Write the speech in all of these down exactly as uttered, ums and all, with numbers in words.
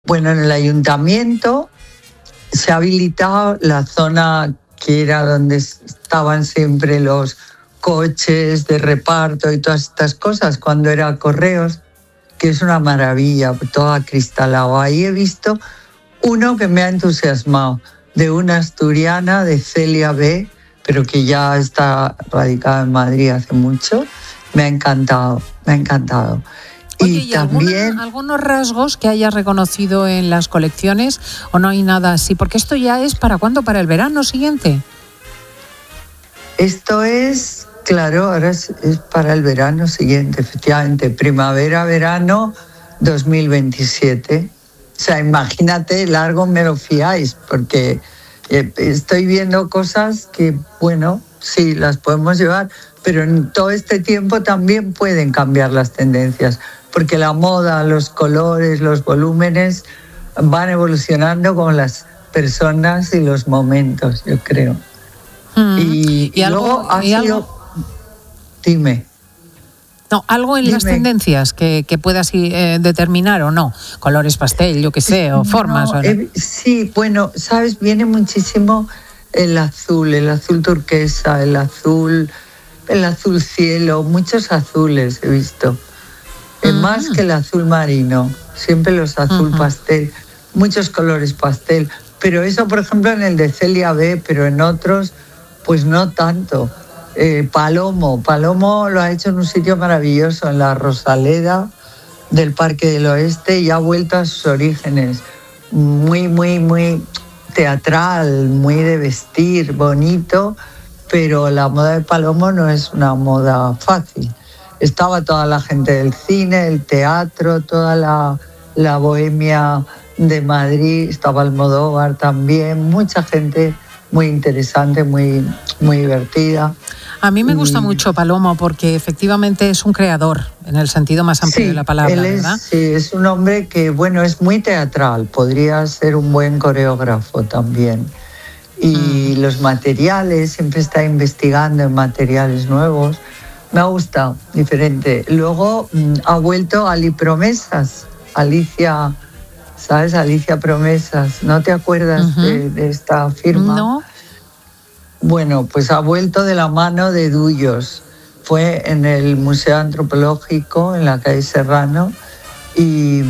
Bueno, en el ayuntamiento se ha habilitado la zona que era donde estaban siempre los coches de reparto y todas estas cosas, cuando era Correos, que es una maravilla, todo acristalado. Ahí he visto uno que me ha entusiasmado, de una asturiana, de Celia B., pero que ya está radicada en Madrid hace mucho. Me ha encantado, me ha encantado. Oye, y, ¿y también alguna, algunos rasgos que hayas reconocido en las colecciones o no hay nada así? Porque esto ya es, ¿para cuándo? ¿Para el verano siguiente? Esto es, claro, ahora es, es para el verano siguiente, efectivamente, primavera-verano dos mil veintisiete. O sea, imagínate, largo me lo fiáis, porque eh, estoy viendo cosas que, bueno, sí, las podemos llevar, pero en todo este tiempo también pueden cambiar las tendencias, porque la moda, los colores, los volúmenes van evolucionando con las personas y los momentos, yo creo. Mm. Y, ¿Y, y algo, luego ha y sido... algo? Dime. No, algo en Dime. las tendencias que, que puedas eh, determinar o no. Colores pastel, yo qué sé, o formas. No, o no. eh, sí, bueno, sabes, viene muchísimo el azul, el azul turquesa, el azul, el azul cielo, muchos azules he visto. Uh-huh. Más que el azul marino, siempre los azul uh-huh. pastel, muchos colores pastel. Pero eso, por ejemplo, en el de Celia B., pero en otros, pues no tanto. Eh, Palomo, Palomo lo ha hecho en un sitio maravilloso, en la Rosaleda del Parque del Oeste, y ha vuelto a sus orígenes, muy, muy, muy teatral, muy de vestir, bonito, pero la moda de Palomo no es una moda fácil. Estaba toda la gente del cine, el teatro, toda la, la bohemia de Madrid, estaba Almodóvar también, mucha gente muy interesante, muy, muy divertida. A mí me gusta y... mucho Palomo porque efectivamente es un creador, en el sentido más amplio sí, de la palabra, él es, ¿verdad? Sí, es un hombre que, bueno, es muy teatral, podría ser un buen coreógrafo también. Y mm. los materiales, siempre está investigando en materiales nuevos. Me ha gustado, diferente. Luego mmm, ha vuelto Ali Promesas, Alicia, ¿sabes? Alicia Promesas. ¿No te acuerdas uh-huh. de, de esta firma? No. Bueno, pues ha vuelto de la mano de Dullos. Fue en el Museo Antropológico, en la calle Serrano. Y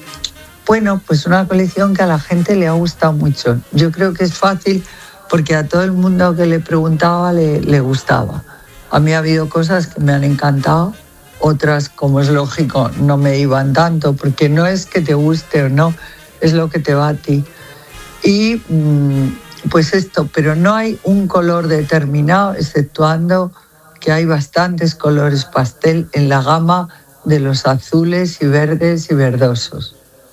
bueno, pues una colección que a la gente le ha gustado mucho. Yo creo que es fácil porque a todo el mundo que le preguntaba le, le gustaba. A mí ha habido cosas que me han encantado, otras, como es lógico, no me iban tanto, porque no es que te guste o no, es lo que te va a ti. Y pues esto, pero no hay un color determinado, exceptuando que hay bastantes colores pastel en la gama de los azules y verdes y verdosos.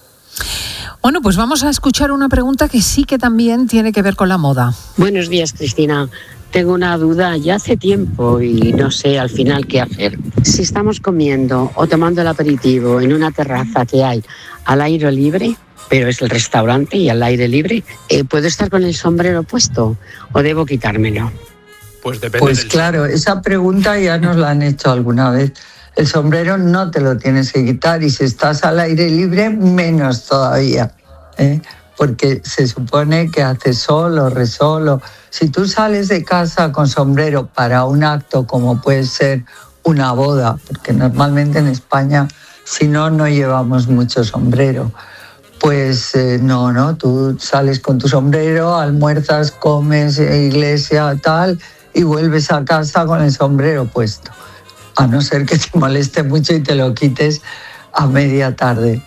Bueno, pues vamos a escuchar una pregunta que sí que también tiene que ver con la moda. Buenos días, Cristina. Tengo una duda ya hace tiempo y no sé al final qué hacer. Si estamos comiendo o tomando el aperitivo en una terraza que hay al aire libre, pero es el restaurante y al aire libre, eh, ¿puedo estar con el sombrero puesto o debo quitármelo? Pues depende. Pues del claro, sombrero. Esa pregunta ya nos la han hecho alguna vez. El sombrero no te lo tienes que quitar y si estás al aire libre, menos todavía, ¿eh? Porque se supone que hace sol o resol. O... Si tú sales de casa con sombrero para un acto como puede ser una boda, porque normalmente en España, si no, no llevamos mucho sombrero, pues eh, no, no, tú sales con tu sombrero, almuerzas, comes, iglesia, tal, y vuelves a casa con el sombrero puesto, a no ser que te moleste mucho y te lo quites a media tarde.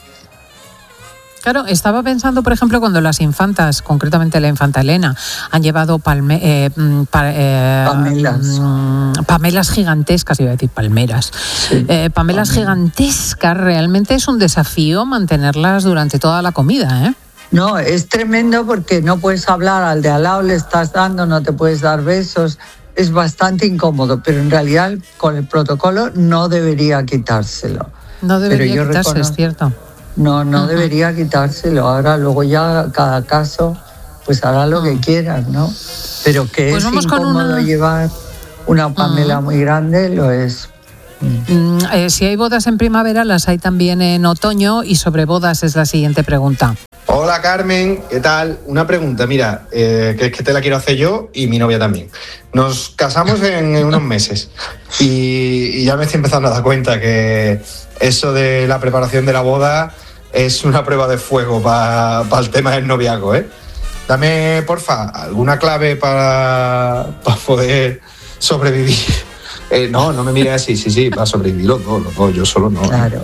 Claro, estaba pensando, por ejemplo, cuando las infantas, concretamente la infanta Elena, han llevado palme, eh, pa, eh, pamelas. pamelas gigantescas, iba a decir palmeras, sí, eh, pamelas pamela. gigantescas, realmente es un desafío mantenerlas durante toda la comida, ¿eh? No, es tremendo porque no puedes hablar al de al lado, le estás dando, no te puedes dar besos, es bastante incómodo, pero en realidad con el protocolo no debería quitárselo. No debería pero yo quitarse, reconozco... es cierto. No, no uh-huh. debería quitárselo. Ahora, luego ya cada caso, pues hará lo uh-huh. que quieran, ¿no? Pero que pues es incómodo una... llevar una pamela uh-huh. muy grande, lo es. Mm, eh, si hay bodas en primavera, las hay también en otoño. Y sobre bodas es la siguiente pregunta. Hola Carmen, ¿qué tal? Una pregunta, mira, eh, que es que te la quiero hacer yo y mi novia también. Nos casamos en, en unos meses y, y ya me estoy empezando a dar cuenta que eso de la preparación de la boda es una prueba de fuego para pa el tema del noviazgo, ¿eh? Dame, porfa, alguna clave para, para poder sobrevivir. Eh, no, no me mires así, sí, sí, para sobrevivir los dos, los dos, yo solo no. Claro.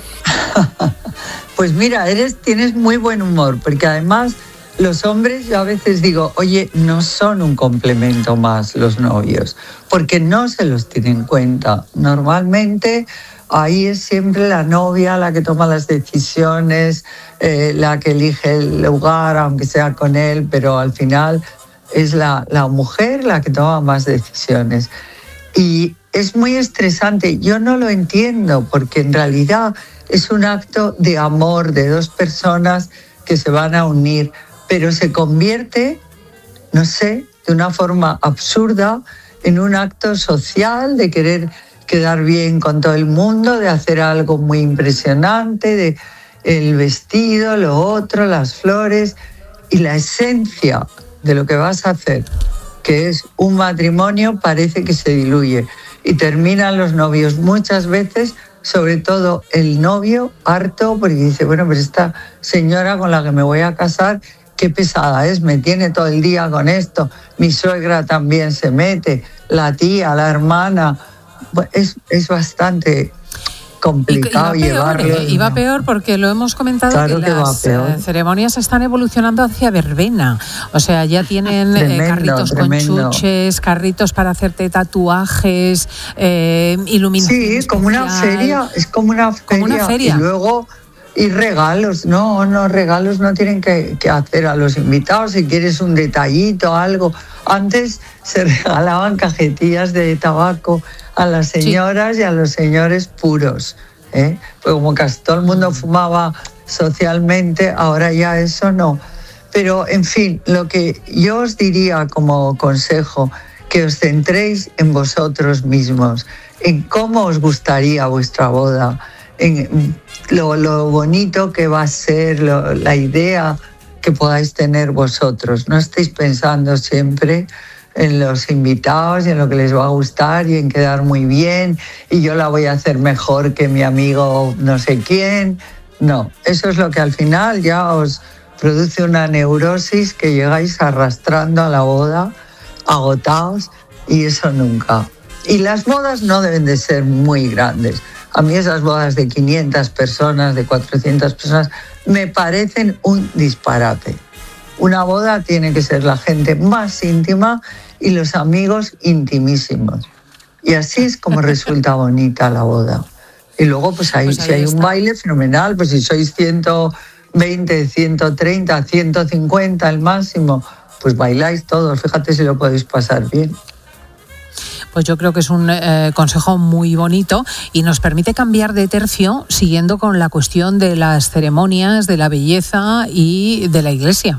Pues mira, eres, tienes muy buen humor, porque además los hombres, yo a veces digo, oye, no son un complemento más los novios, porque no se los tiene en cuenta. Normalmente ahí es siempre la novia la que toma las decisiones, eh, la que elige el lugar, aunque sea con él, pero al final es la, la mujer la que toma más decisiones. Y es muy estresante, yo no lo entiendo, porque en realidad es un acto de amor de dos personas que se van a unir, pero se convierte, no sé, de una forma absurda en un acto social de querer quedar bien con todo el mundo, de hacer algo muy impresionante, de el vestido, lo otro, las flores, y la esencia de lo que vas a hacer, que es un matrimonio, parece que se diluye. Y terminan los novios muchas veces, sobre todo el novio, harto, porque dice, bueno, pero esta señora con la que me voy a casar, qué pesada es, me tiene todo el día con esto, mi suegra también se mete, la tía, la hermana, es, es bastante complicado y, y va llevarlo. Peor, y va no. peor porque lo hemos comentado, claro que, que las peor. ceremonias están evolucionando hacia verbena. O sea, ya tienen tremendo, eh, carritos tremendo. con chuches, carritos para hacerte tatuajes, eh, iluminación Sí, especial. como una feria, es como una feria. Como una feria. Y luego, y regalos, no, no, regalos no tienen que, que hacer a los invitados, si quieres un detallito, algo. Antes se regalaban cajetillas de tabaco a las señoras sí. y a los señores puros, ¿eh? Pues como casi todo el mundo fumaba socialmente, ahora ya eso no. Pero, en fin, lo que yo os diría como consejo, que os centréis en vosotros mismos, en cómo os gustaría vuestra boda, en lo, lo bonito que va a ser, lo, la idea que podáis tener vosotros. No estéis pensando siempre en los invitados y en lo que les va a gustar y en quedar muy bien y yo la voy a hacer mejor que mi amigo no sé quién. No, eso es lo que al final ya os produce una neurosis que llegáis arrastrando a la boda, agotados, y eso nunca. Y las bodas no deben de ser muy grandes. A mí esas bodas de quinientas personas, de cuatrocientas personas, me parecen un disparate. Una boda tiene que ser la gente más íntima y los amigos intimísimos. Y así es como resulta bonita la boda. Y luego, pues, ahí, pues ahí si hay está. un baile, fenomenal. Pues si sois ciento veinte, ciento treinta, ciento cincuenta el máximo, pues bailáis todos. Fíjate si lo podéis pasar bien. Pues yo creo que es un eh, consejo muy bonito y nos permite cambiar de tercio siguiendo con la cuestión de las ceremonias, de la belleza y de la iglesia.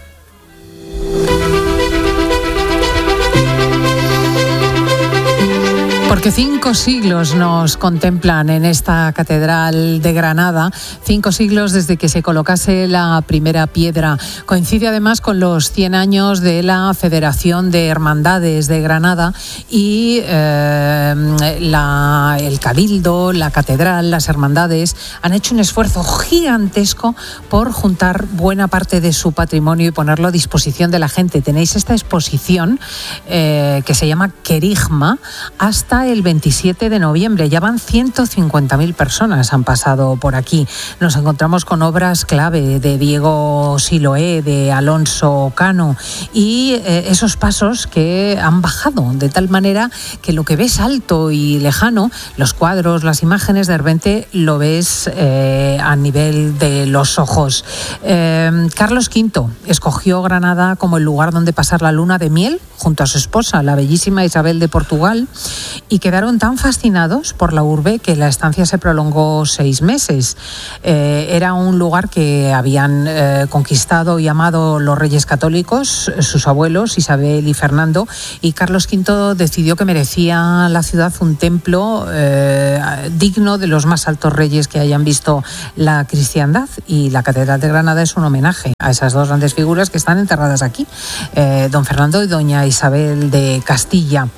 Porque cinco siglos nos contemplan en esta catedral de Granada, cinco siglos desde que se colocase la primera piedra. Coincide además con los cien años de la Federación de Hermandades de Granada y eh, la, el Cabildo, la catedral, las hermandades han hecho un esfuerzo gigantesco por juntar buena parte de su patrimonio y ponerlo a disposición de la gente. Tenéis esta exposición eh, que se llama Querigma hasta el veintisiete de noviembre. Ya van ciento cincuenta mil personas han pasado por aquí. Nos encontramos con obras clave de Diego Siloé, de Alonso Cano y eh, esos pasos que han bajado de tal manera que lo que ves alto y lejano, los cuadros, las imágenes, de repente lo ves eh, a nivel de los ojos. Eh, Carlos quinto escogió Granada como el lugar donde pasar la luna de miel junto a su esposa, la bellísima Isabel de Portugal. y quedaron tan fascinados por la urbe que la estancia se prolongó seis meses. Eh, era un lugar que habían eh, conquistado y amado los reyes católicos, sus abuelos Isabel y Fernando, y Carlos quinto decidió que merecía la ciudad un templo eh, digno de los más altos reyes que hayan visto la cristiandad, y la Catedral de Granada es un homenaje a esas dos grandes figuras que están enterradas aquí, eh, don Fernando y doña Isabel de Castilla.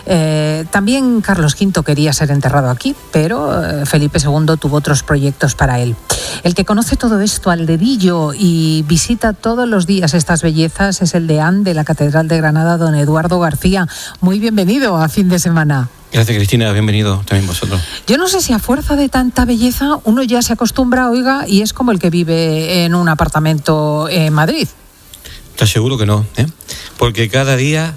Eh, también Carlos quinto quería ser enterrado aquí, pero eh, Felipe segundo tuvo otros proyectos para él. El que conoce todo esto al dedillo y visita todos los días estas bellezas es el deán de la Catedral de Granada, don Eduardo García. Muy bienvenido a Fin de Semana. Gracias, Cristina, bienvenido también vosotros. Yo no sé si a fuerza de tanta belleza uno ya se acostumbra, oiga, y es como el que vive en un apartamento en Madrid. Te aseguro que no, ¿eh? Porque cada día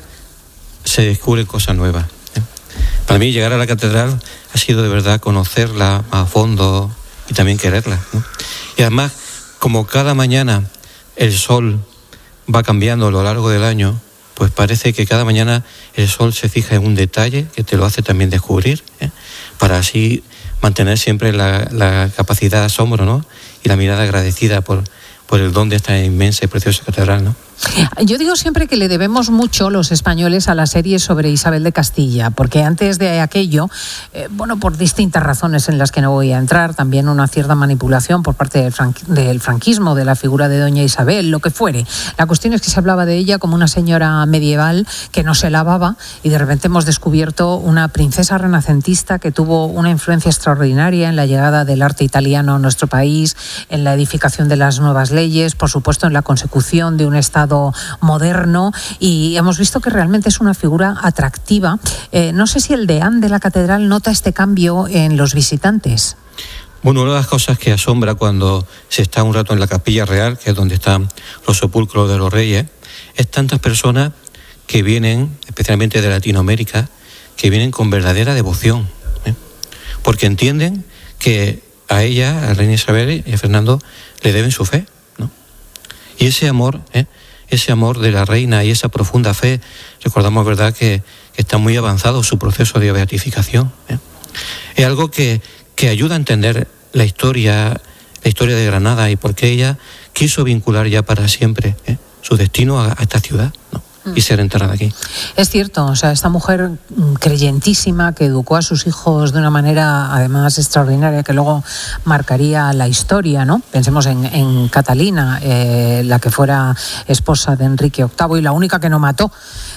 se descubren cosas nuevas. ¿eh? Para mí llegar a la catedral ha sido de verdad conocerla a fondo y también quererla, ¿no? Y además, como cada mañana el sol va cambiando a lo largo del año, pues parece que cada mañana el sol se fija en un detalle que te lo hace también descubrir, ¿eh? Para así mantener siempre la, la capacidad de asombro, ¿no? Y la mirada agradecida por, por el don de esta inmensa y preciosa catedral, ¿no? Yo digo siempre que le debemos mucho los españoles a la serie sobre Isabel de Castilla, porque antes de aquello, eh, bueno, por distintas razones en las que no voy a entrar, también una cierta manipulación por parte del, franqu- del franquismo, de la figura de doña Isabel, lo que fuere. La cuestión es que se hablaba de ella como una señora medieval que no se lavaba, y de repente hemos descubierto una princesa renacentista que tuvo una influencia extraordinaria en la llegada del arte italiano a nuestro país, en la edificación de las nuevas leyes, por supuesto en la consecución de un Estado moderno, y hemos visto que realmente es una figura atractiva. Eh, no sé si el deán de la catedral nota este cambio en los visitantes. Bueno, una de las cosas que asombra cuando se está un rato en la Capilla Real, que es donde están los sepulcros de los reyes, es tantas personas que vienen, especialmente de Latinoamérica, que vienen con verdadera devoción, ¿eh? Porque entienden que a ella, a la reina Isabel y a Fernando, le deben su fe, ¿no? Y ese amor, ¿eh? ese amor de la reina y esa profunda fe, recordamos, ¿verdad?, que, que está muy avanzado su proceso de beatificación, ¿eh? Es algo que, que ayuda a entender la historia, la historia de Granada y por qué ella quiso vincular ya para siempre, ¿eh?, su destino a, a esta ciudad, ¿no? Y ser enterrada aquí. Es cierto, o sea, esta mujer creyentísima que educó a sus hijos de una manera además extraordinaria que luego marcaría la historia, ¿no? Pensemos en, en Catalina, eh, la que fuera esposa de Enrique octavo y la única que no mató.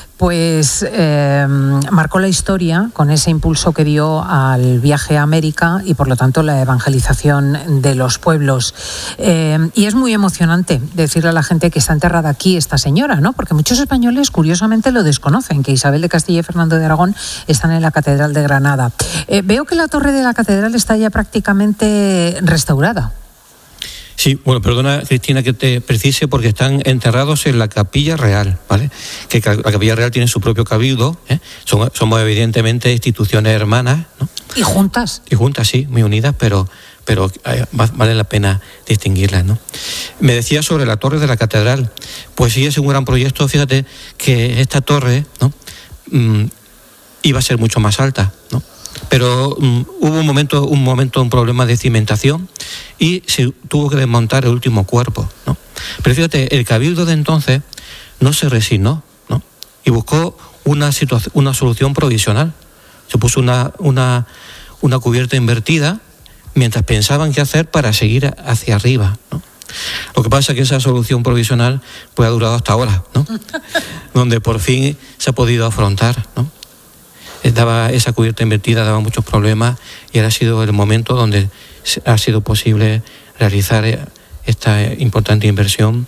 Pues eh, marcó la historia con ese impulso que dio al viaje a América y por lo tanto la evangelización de los pueblos. Eh, y es muy emocionante decirle a la gente que está enterrada aquí esta señora, ¿no? Porque muchos españoles curiosamente lo desconocen, que Isabel de Castilla y Fernando de Aragón están en la Catedral de Granada. Eh, veo que la torre de la catedral está ya prácticamente restaurada. Sí, bueno, perdona, Cristina, que te precise, porque están enterrados en la Capilla Real, ¿vale? Que la Capilla Real tiene su propio cabildo, ¿eh? Son, somos evidentemente instituciones hermanas, ¿no? Y juntas. Y juntas, sí, muy unidas, pero, pero eh, vale la pena distinguirlas, ¿no? Me decía sobre la torre de la catedral. Pues sí, es un gran proyecto. Fíjate que esta torre, ¿no?, Mm, iba a ser mucho más alta, ¿no? Pero um, hubo un momento, un momento, un problema de cimentación y se tuvo que desmontar el último cuerpo, ¿no? Pero fíjate, el cabildo de entonces no se resignó, ¿no? Y buscó una situa- una solución provisional. Se puso una, una, una cubierta invertida mientras pensaban qué hacer para seguir hacia arriba, ¿no? Lo que pasa es que esa solución provisional pues ha durado hasta ahora, ¿no? Donde por fin se ha podido afrontar, ¿no? Daba, esa cubierta invertida daba muchos problemas y ahora ha sido el momento donde ha sido posible realizar esta importante inversión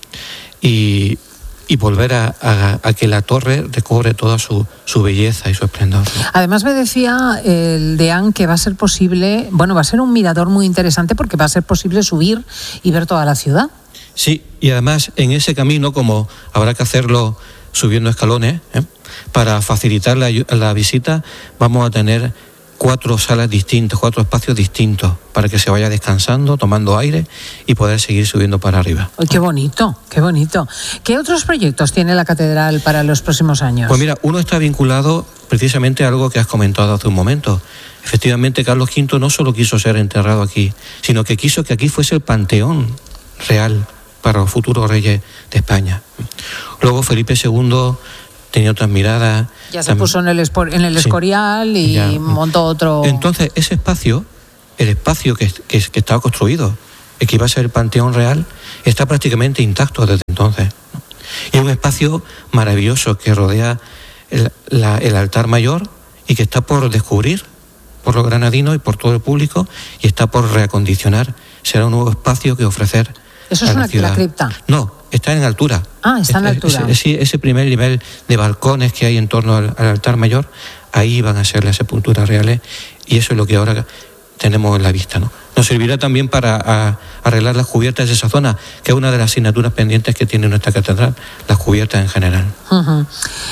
y, y volver a, a, a que la torre recobre toda su, su belleza y su esplendor, ¿no? Además me decía el deán que va a ser posible, bueno, va a ser un mirador muy interesante porque va a ser posible subir y ver toda la ciudad. Sí, y además en ese camino, como habrá que hacerlo subiendo escalones, ¿eh?, para facilitar la, la visita, vamos a tener cuatro salas distintas, cuatro espacios distintos, para que se vaya descansando, tomando aire y poder seguir subiendo para arriba. ¡Ay, qué bonito, qué bonito! ¿Qué otros proyectos tiene la catedral para los próximos años? Pues mira, uno está vinculado precisamente a algo que has comentado hace un momento. Efectivamente, Carlos quinto no solo quiso ser enterrado aquí, sino que quiso que aquí fuese el panteón real para los futuros reyes de España. Luego Felipe segundo tenía otras miradas. Ya se puso en el, espor, en el Escorial, sí, y ya montó otro... Entonces, ese espacio, el espacio que, que, que estaba construido, el que iba a ser el Panteón Real, está prácticamente intacto desde entonces. Y es un espacio maravilloso que rodea el, la, el altar mayor y que está por descubrir por los granadinos y por todo el público, y está por reacondicionar. Será un nuevo espacio que ofrecer. ¿Eso es una la cripta? No, está en altura. Ah, está en altura. Ese, ese, ese primer nivel de balcones que hay en torno al, al altar mayor, ahí van a ser las sepulturas reales, y eso es lo que ahora tenemos en la vista, ¿no? Nos servirá también para a, arreglar las cubiertas de esa zona, que es una de las asignaturas pendientes que tiene nuestra catedral, las cubiertas en general. Uh-huh.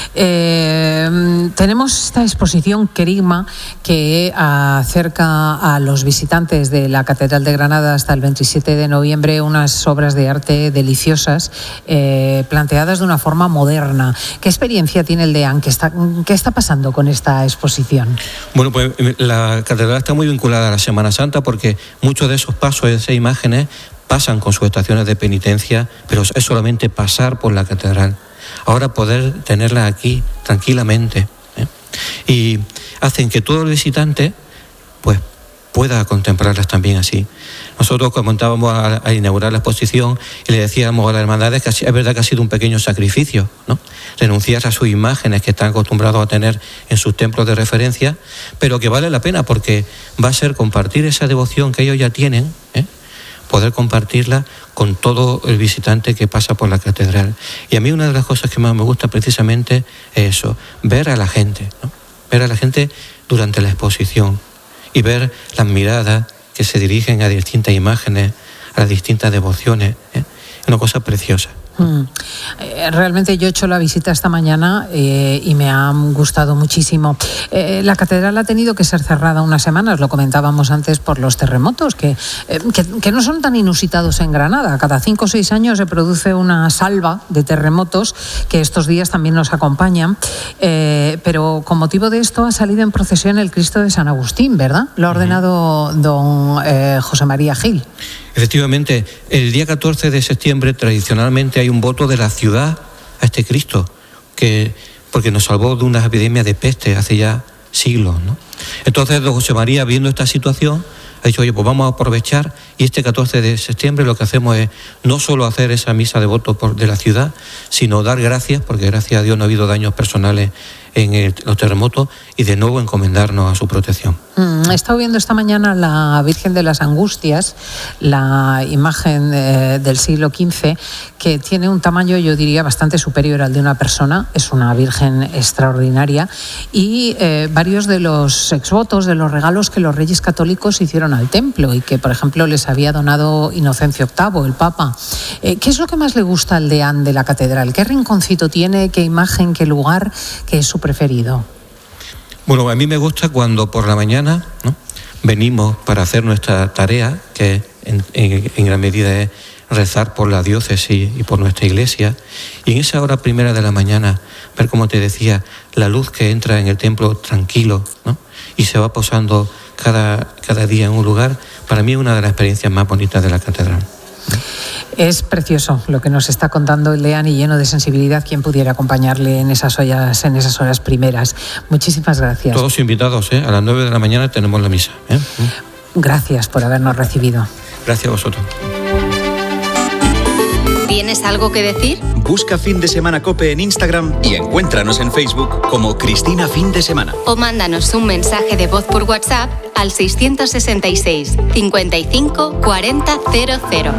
Eh, tenemos esta exposición Querigma que acerca a los visitantes de la Catedral de Granada hasta el veintisiete de noviembre unas obras de arte deliciosas, eh, planteadas de una forma moderna. ¿Qué experiencia tiene el DEAN? ¿Qué está, qué está pasando con esta exposición? Bueno, pues la catedral está muy vinculada a la Semana Santa, porque muchos de esos pasos, de esas imágenes, pasan con sus estaciones de penitencia, pero es solamente pasar por la catedral. Ahora poder tenerla aquí tranquilamente, ¿eh? Y hacen que todo el visitante pues pueda contemplarlas también así. Nosotros comentábamos a, a inaugurar la exposición y le decíamos a las hermandades que es verdad que ha sido un pequeño sacrificio, ¿no? Renunciar a sus imágenes que están acostumbrados a tener en sus templos de referencia, pero que vale la pena, porque va a ser compartir esa devoción que ellos ya tienen, ¿eh? Poder compartirla con todo el visitante que pasa por la catedral. Y a mí una de las cosas que más me gusta precisamente es eso, ver a la gente, ¿no? Ver a la gente durante la exposición y ver las miradas que se dirigen a distintas imágenes, a las distintas devociones, ¿eh? Es una cosa preciosa. Mm. Realmente yo he hecho la visita esta mañana eh, y me ha gustado muchísimo. Eh, la catedral ha tenido que ser cerrada unas semanas, lo comentábamos antes, por los terremotos, que, eh, que, que no son tan inusitados en Granada. Cada cinco o seis años se produce una salva de terremotos que estos días también nos acompañan. Eh, pero con motivo de esto ha salido en procesión el Cristo de San Agustín, ¿verdad? Lo ha ordenado don eh, José María Gil. Efectivamente, el día catorce de septiembre tradicionalmente hay un voto de la ciudad a este Cristo, que, porque nos salvó de una epidemia de peste hace ya siglos, ¿no? Entonces don José María, viendo esta situación, ha dicho, oye, pues vamos a aprovechar, y este catorce de septiembre lo que hacemos es no solo hacer esa misa de voto por, de la ciudad, sino dar gracias, porque gracias a Dios no ha habido daños personales en el, los terremotos, y de nuevo encomendarnos a su protección. Mm, he estado viendo esta mañana la Virgen de las Angustias, la imagen eh, del siglo quince, que tiene un tamaño, yo diría, bastante superior al de una persona. Es una Virgen extraordinaria, y eh, varios de los exvotos, de los regalos que los reyes católicos hicieron al templo y que, por ejemplo, les había donado Inocencio octavo, el Papa. Eh, ¿Qué es lo que más le gusta al deán de la catedral? ¿Qué rinconcito tiene? ¿Qué imagen? ¿Qué lugar? ¿Qué es su preferido? Bueno, a mí me gusta cuando por la mañana, ¿no?, venimos para hacer nuestra tarea, que en, en, en gran medida es rezar por la diócesis y por nuestra iglesia, y en esa hora primera de la mañana ver, como te decía, la luz que entra en el templo tranquilo, ¿no?, y se va posando cada, cada día en un lugar. Para mí es una de las experiencias más bonitas de la catedral. Es precioso lo que nos está contando el deán, y lleno de sensibilidad quien pudiera acompañarle en esas horas, en esas horas primeras. Muchísimas gracias. Todos invitados, ¿eh? A las nueve de la mañana tenemos la misa, ¿eh? Gracias por habernos recibido. Gracias a vosotros. ¿Tienes algo que decir? Busca Fin de Semana COPE en Instagram y encuéntranos en Facebook como Cristina Fin de Semana. O mándanos un mensaje de voz por WhatsApp al seiscientos sesenta y seis, cincuenta y cinco, cuarenta, cero cero.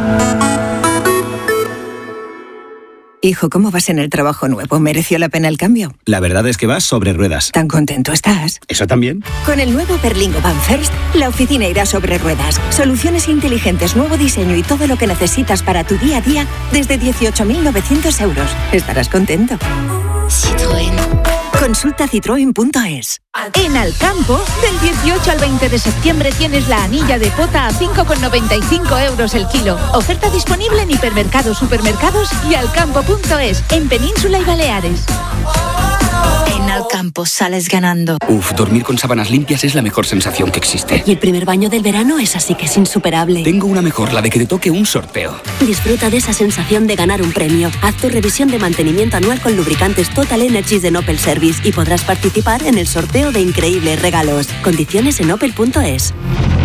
Hijo, ¿cómo vas en el trabajo nuevo? ¿Mereció la pena el cambio? La verdad es que vas sobre ruedas. ¿Tan contento estás? ¿Eso también? Con el nuevo Berlingo Van First, la oficina irá sobre ruedas. Soluciones inteligentes, nuevo diseño y todo lo que necesitas para tu día a día desde dieciocho mil novecientos euros. Estarás contento. Citroën. Consulta citroen punto es. En Alcampo, del dieciocho al veinte de septiembre tienes la anilla de pota a cinco con noventa y cinco euros el kilo. Oferta disponible en hipermercados, supermercados y alcampo punto es, en Península y Baleares. En Alcampo sales ganando. Uf, dormir con sábanas limpias es la mejor sensación que existe. Y el primer baño del verano es así que es insuperable. Tengo una mejor, la de que te toque un sorteo. Disfruta de esa sensación de ganar un premio. Haz tu revisión de mantenimiento anual con lubricantes Total Energies de Opel Service y podrás participar en el sorteo de increíbles regalos. Condiciones en opel punto es.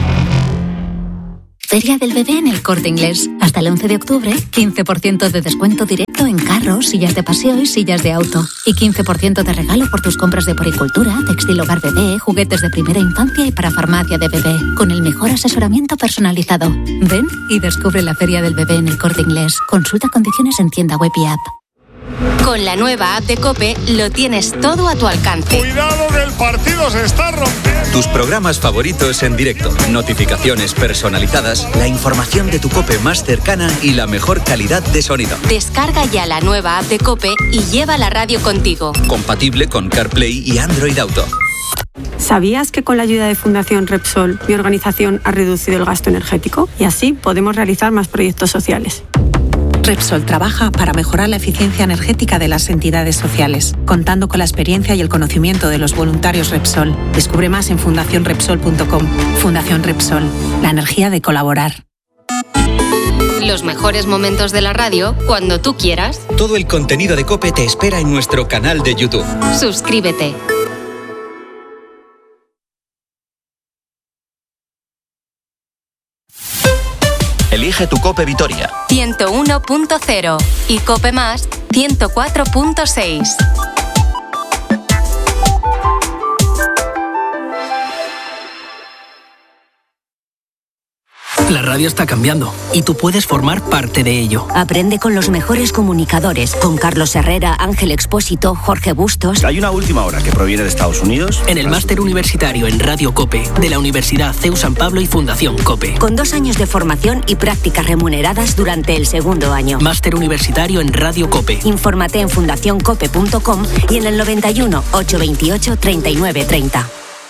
Feria del Bebé en El Corte Inglés. Hasta el once de octubre, quince por ciento de descuento directo en carros, sillas de paseo y sillas de auto. Y quince por ciento de regalo por tus compras de poricultura, textil hogar bebé, juguetes de primera infancia y para farmacia de bebé. Con el mejor asesoramiento personalizado. Ven y descubre la Feria del Bebé en El Corte Inglés. Consulta condiciones en tienda web y app. Con la nueva app de COPE lo tienes todo a tu alcance. ¡Cuidado que el partido se está rompiendo! Tus programas favoritos en directo, notificaciones personalizadas, la información de tu COPE más cercana y la mejor calidad de sonido. Descarga ya la nueva app de COPE y lleva la radio contigo. Compatible con CarPlay y Android Auto. ¿Sabías que con la ayuda de Fundación Repsol, mi organización ha reducido el gasto energético? Y así podemos realizar más proyectos sociales. Repsol trabaja para mejorar la eficiencia energética de las entidades sociales, contando con la experiencia y el conocimiento de los voluntarios Repsol. Descubre más en fundación repsol punto com. Fundación Repsol, la energía de colaborar. Los mejores momentos de la radio cuando tú quieras. Todo el contenido de COPE te espera en nuestro canal de YouTube. Suscríbete. Elige tu COPE Vitoria. ciento uno punto cero y COPE Más ciento cuatro punto seis. La radio está cambiando y tú puedes formar parte de ello. Aprende con los mejores comunicadores, con Carlos Herrera, Ángel Expósito, Jorge Bustos. Hay una última hora que proviene de Estados Unidos. En el máster universitario en Radio COPE de la Universidad C E U San Pablo y Fundación COPE. Con dos años de formación y prácticas remuneradas durante el segundo año. Máster universitario en Radio COPE. Infórmate en fundación cope punto com y en el noventa y uno, ochocientos veintiocho, treinta y nueve treinta.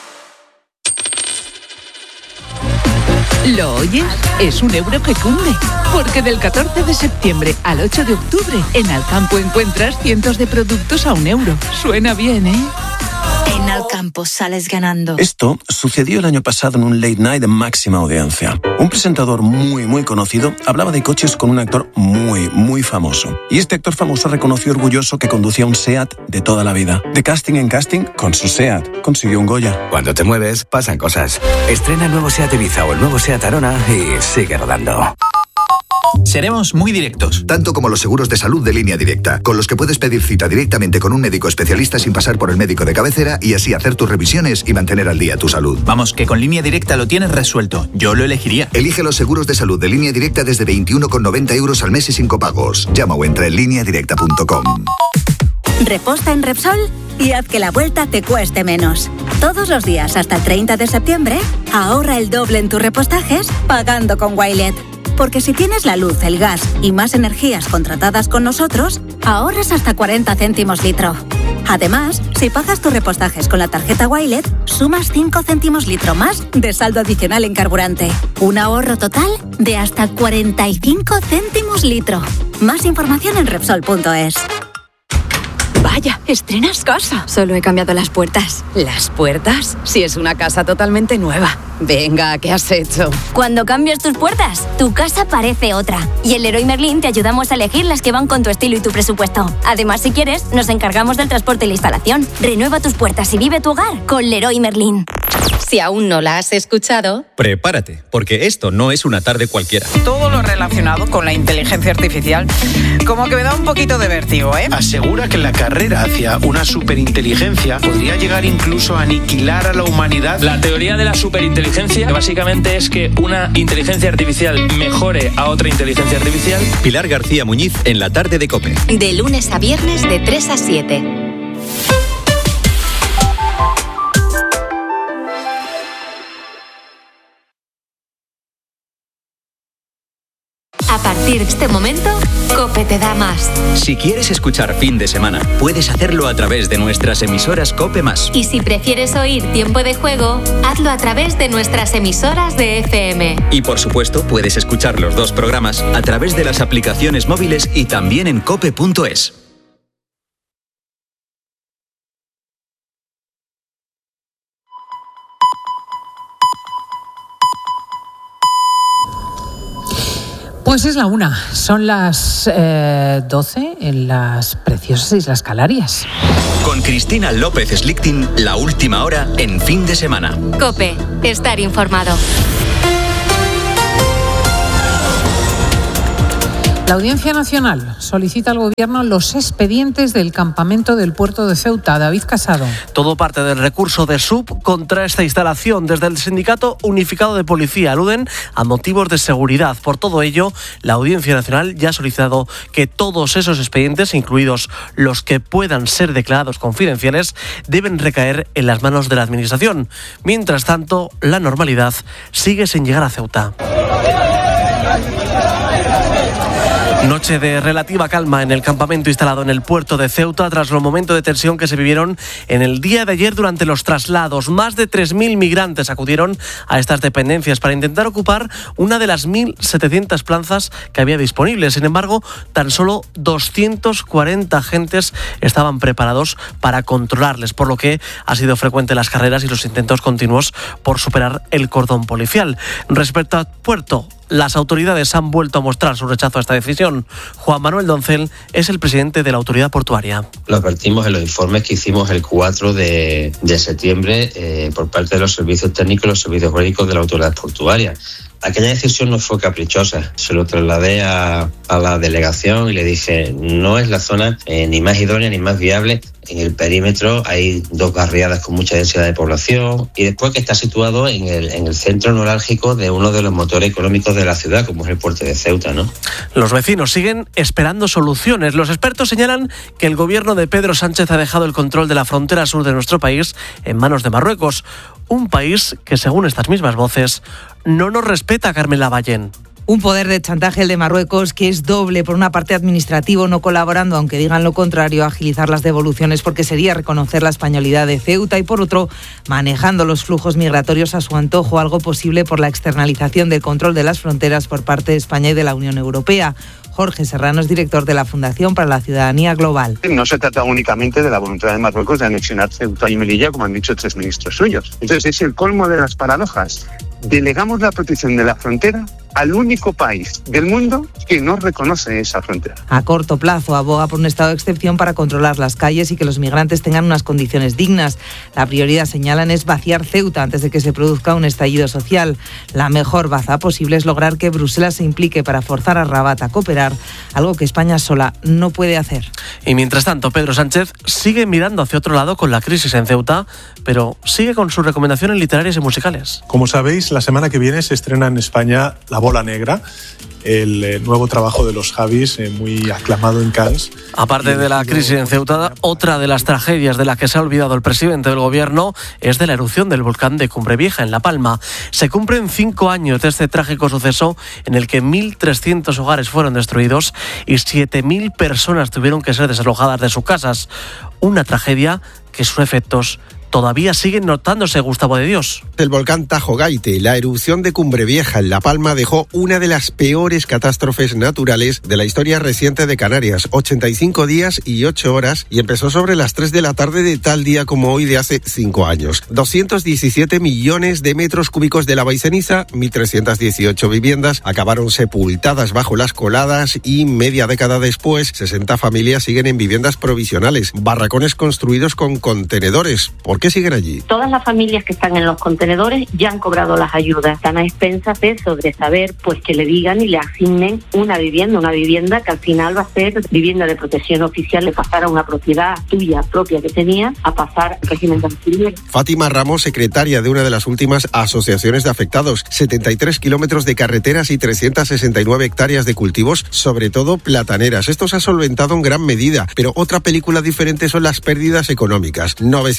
¿Lo oyes? Es un euro que cunde. Porque del catorce de septiembre al ocho de octubre, en Alcampo encuentras cientos de productos a un euro. Suena bien, ¿eh? En Alcampo sales ganando. Esto sucedió el año pasado en un late night de máxima audiencia. Un presentador muy, muy conocido hablaba de coches con un actor muy, muy famoso. Y este actor famoso reconoció orgulloso que conducía un SEAT de toda la vida. De casting en casting, con su SEAT, consiguió un Goya. Cuando te mueves, pasan cosas. Estrena el nuevo SEAT Ibiza o el nuevo SEAT Arona y sigue rodando. Seremos muy directos. Tanto como los seguros de salud de Línea Directa, con los que puedes pedir cita directamente con un médico especialista sin pasar por el médico de cabecera y así hacer tus revisiones y mantener al día tu salud. Vamos, que con Línea Directa lo tienes resuelto. Yo lo elegiría. Elige los seguros de salud de Línea Directa desde veintiuno con noventa euros al mes y sin copagos. Llama o entra en línea directa punto com. Reposta en Repsol y haz que la vuelta te cueste menos. Todos los días hasta el treinta de septiembre, ahorra el doble en tus repostajes pagando con Wilet. Porque si tienes la luz, el gas y más energías contratadas con nosotros, ahorras hasta cuarenta céntimos litro. Además, si pagas tus repostajes con la tarjeta Wilet, sumas cinco céntimos litro más de saldo adicional en carburante. Un ahorro total de hasta cuarenta y cinco céntimos litro. Más información en Repsol punto es. Vaya, estrenas casa. Solo he cambiado las puertas. ¿Las puertas? Si es una casa totalmente nueva. Venga, ¿qué has hecho? Cuando cambias tus puertas, tu casa parece otra. Y en Leroy Merlin te ayudamos a elegir las que van con tu estilo y tu presupuesto. Además, si quieres, nos encargamos del transporte y la instalación. Renueva tus puertas y vive tu hogar con Leroy Merlin. Si aún no la has escuchado, prepárate, porque esto no es una tarde cualquiera. Todo lo relacionado con la inteligencia artificial, como que me da un poquito de vértigo, ¿eh? Asegura que la carrera hacia una superinteligencia podría llegar incluso a aniquilar a la humanidad. La teoría de la superinteligencia básicamente es que una inteligencia artificial mejore a otra inteligencia artificial. Pilar García Muñiz en la tarde de COPE. De lunes a viernes de tres a siete. A partir partir de este momento, COPE te da más. Si quieres escuchar fin de semana, puedes hacerlo a través de nuestras emisoras COPE más. Y si prefieres oír Tiempo de Juego, hazlo a través de nuestras emisoras de F M. Y por supuesto, puedes escuchar los dos programas a través de las aplicaciones móviles y también en cope punto es. Pues es la una, son las eh, doce en las preciosas Islas Canarias. Con Cristina López Slichting, la última hora en fin de semana. COPE, estar informado. La Audiencia Nacional solicita al Gobierno los expedientes del campamento del puerto de Ceuta. David Casado. Todo parte del recurso de S U B contra esta instalación. Desde el Sindicato Unificado de Policía aluden a motivos de seguridad. Por todo ello, la Audiencia Nacional ya ha solicitado que todos esos expedientes, incluidos los que puedan ser declarados confidenciales, deben recaer en las manos de la Administración. Mientras tanto, la normalidad sigue sin llegar a Ceuta. Noche de relativa calma en el campamento instalado en el puerto de Ceuta tras los momentos de tensión que se vivieron en el día de ayer durante los traslados. Más de tres mil migrantes acudieron a estas dependencias para intentar ocupar una de las mil setecientas plazas que había disponibles. Sin embargo, tan solo doscientos cuarenta agentes estaban preparados para controlarles, por lo que ha sido frecuente las carreras y los intentos continuos por superar el cordón policial. Respecto al puerto, las autoridades han vuelto a mostrar su rechazo a esta decisión. Juan Manuel Doncel es el presidente de la autoridad portuaria. Lo advertimos en los informes que hicimos el cuatro de septiembre eh, por parte de los servicios técnicos y los servicios jurídicos de la autoridad portuaria. Aquella decisión no fue caprichosa. Se lo trasladé a, a la delegación y le dije, no es la zona eh, ni más idónea ni más viable. En el perímetro hay dos barriadas con mucha densidad de población y después que está situado en el, en el centro neurálgico de uno de los motores económicos de la ciudad, como es el puerto de Ceuta, ¿no? Los vecinos siguen esperando soluciones. Los expertos señalan que el gobierno de Pedro Sánchez ha dejado el control de la frontera sur de nuestro país en manos de Marruecos. Un país que, según estas mismas voces, no nos respeta, Carmen Lavallén. Un poder de chantaje el de Marruecos que es doble. Por una parte, administrativo, no colaborando, aunque digan lo contrario, agilizar las devoluciones porque sería reconocer la españolidad de Ceuta, y por otro, manejando los flujos migratorios a su antojo, algo posible por la externalización del control de las fronteras por parte de España y de la Unión Europea. Jorge Serrano es director de la Fundación para la Ciudadanía Global. No se trata únicamente de la voluntad de Marruecos de anexionar Ceuta y Melilla, como han dicho tres ministros suyos. Entonces es el colmo de las paradojas. Delegamos la protección de la frontera al único país del mundo que no reconoce esa frontera. A corto plazo aboga por un estado de excepción para controlar las calles y que los migrantes tengan unas condiciones dignas. La prioridad, señalan, es vaciar Ceuta antes de que se produzca un estallido social. La mejor baza posible es lograr que Bruselas se implique para forzar a Rabat a cooperar, algo que España sola no puede hacer. Y mientras tanto, Pedro Sánchez sigue mirando hacia otro lado con la crisis en Ceuta, pero sigue con sus recomendaciones literarias y musicales. Como sabéis, la semana que viene se estrena en España La Bola Negra, el eh, nuevo trabajo de los Javis, eh, muy aclamado en Cannes. Aparte de la crisis en Ceuta, otra de las tragedias de las que se ha olvidado el presidente del gobierno es de la erupción del volcán de Cumbre Vieja, en La Palma. Se cumplen cinco años de este trágico suceso en el que mil trescientos hogares fueron destruidos y siete mil personas tuvieron que ser desalojadas de sus casas. Una tragedia que sus efectos todavía siguen notándose, Gustavo de Dios. El volcán Tajo Gaite, la erupción de Cumbre Vieja en La Palma, dejó una de las peores catástrofes naturales de la historia reciente de Canarias. ochenta y cinco días y ocho horas, y empezó sobre las tres de la tarde de tal día como hoy de hace cinco años. doscientos diecisiete millones de metros cúbicos de lava y ceniza, mil trescientas dieciocho viviendas acabaron sepultadas bajo las coladas y media década después, sesenta familias siguen en viviendas provisionales, barracones construidos con contenedores. ¿Por qué siguen allí? Todas las familias que están en los contenedores ya han cobrado las ayudas. Están a expensas de eso, de saber pues que le digan y le asignen una vivienda, una vivienda que al final va a ser vivienda de protección oficial, de pasar a una propiedad tuya propia que tenía, a pasar al régimen de alquiler. Fátima Ramos, secretaria de una de las últimas asociaciones de afectados. setenta y tres kilómetros de carreteras y trescientas sesenta y nueve hectáreas de cultivos, sobre todo plataneras. Esto se ha solventado en gran medida, pero otra película diferente son las pérdidas económicas. novecientos ochenta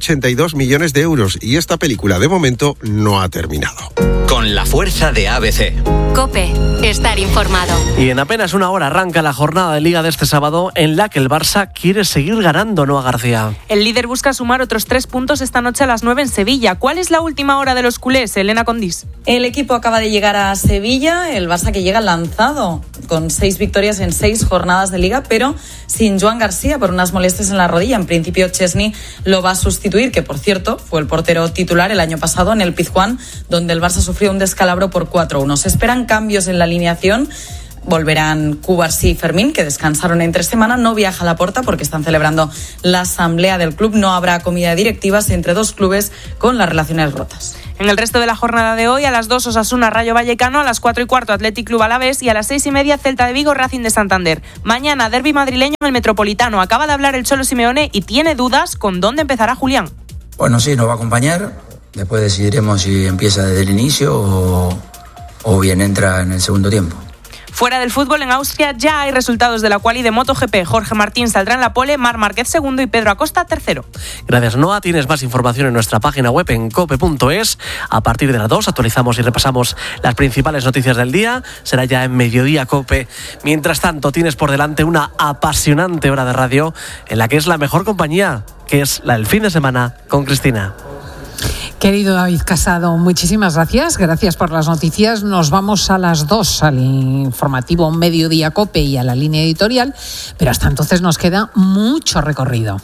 ochenta y dos millones de euros y esta película de momento no ha terminado. Con la fuerza de A B C. COPE, estar informado. Y en apenas una hora arranca la jornada de Liga de este sábado en la que el Barça quiere seguir ganando, ¿no, García? El líder busca sumar otros tres puntos esta noche a las nueve en Sevilla. ¿Cuál es la última hora de los culés, Elena Condís? El equipo acaba de llegar a Sevilla, el Barça que llega lanzado con seis victorias en seis jornadas de Liga, pero sin Joan García por unas molestias en la rodilla. En principio Chesney lo va a sustituir, que por cierto fue el portero titular el año pasado en el Pizjuán, donde el Barça sufrió un descalabro por cuatro uno. Se esperan cambios en la alineación. Volverán Cubarsí y Fermín, que descansaron entre semana. No viaja a Laporta porque están celebrando la asamblea del club. No habrá comida de directivas entre dos clubes con las relaciones rotas. En el resto de la jornada de hoy, a las dos Osasuna Rayo Vallecano, a las cuatro y cuarto Athletic Club Alavés y a las seis y media Celta de Vigo Racing de Santander. Mañana derbi madrileño en el Metropolitano. Acaba de hablar el Cholo Simeone y tiene dudas con dónde empezará Julián. Bueno, sí, nos va a acompañar. Después decidiremos si empieza desde el inicio o, o bien entra en el segundo tiempo. Fuera del fútbol, en Austria ya hay resultados de la quali de MotoGP. Jorge Martín saldrá en la pole, Marc Márquez segundo y Pedro Acosta tercero. Gracias, Noa. Tienes más información en nuestra página web en cope punto es. A partir de las dos actualizamos y repasamos las principales noticias del día. Será ya en Mediodía Cope. Mientras tanto, tienes por delante una apasionante hora de radio en la que es la mejor compañía, que es la del fin de semana con Cristina. Querido David Casado, muchísimas gracias. Gracias por las noticias. Nos vamos a las dos al informativo Mediodía Cope y a la línea editorial, pero hasta entonces nos queda mucho recorrido.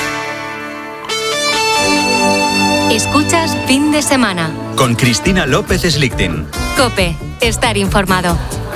Escuchas Fin de Semana. Con Cristina López Slichting. COPE, estar informado.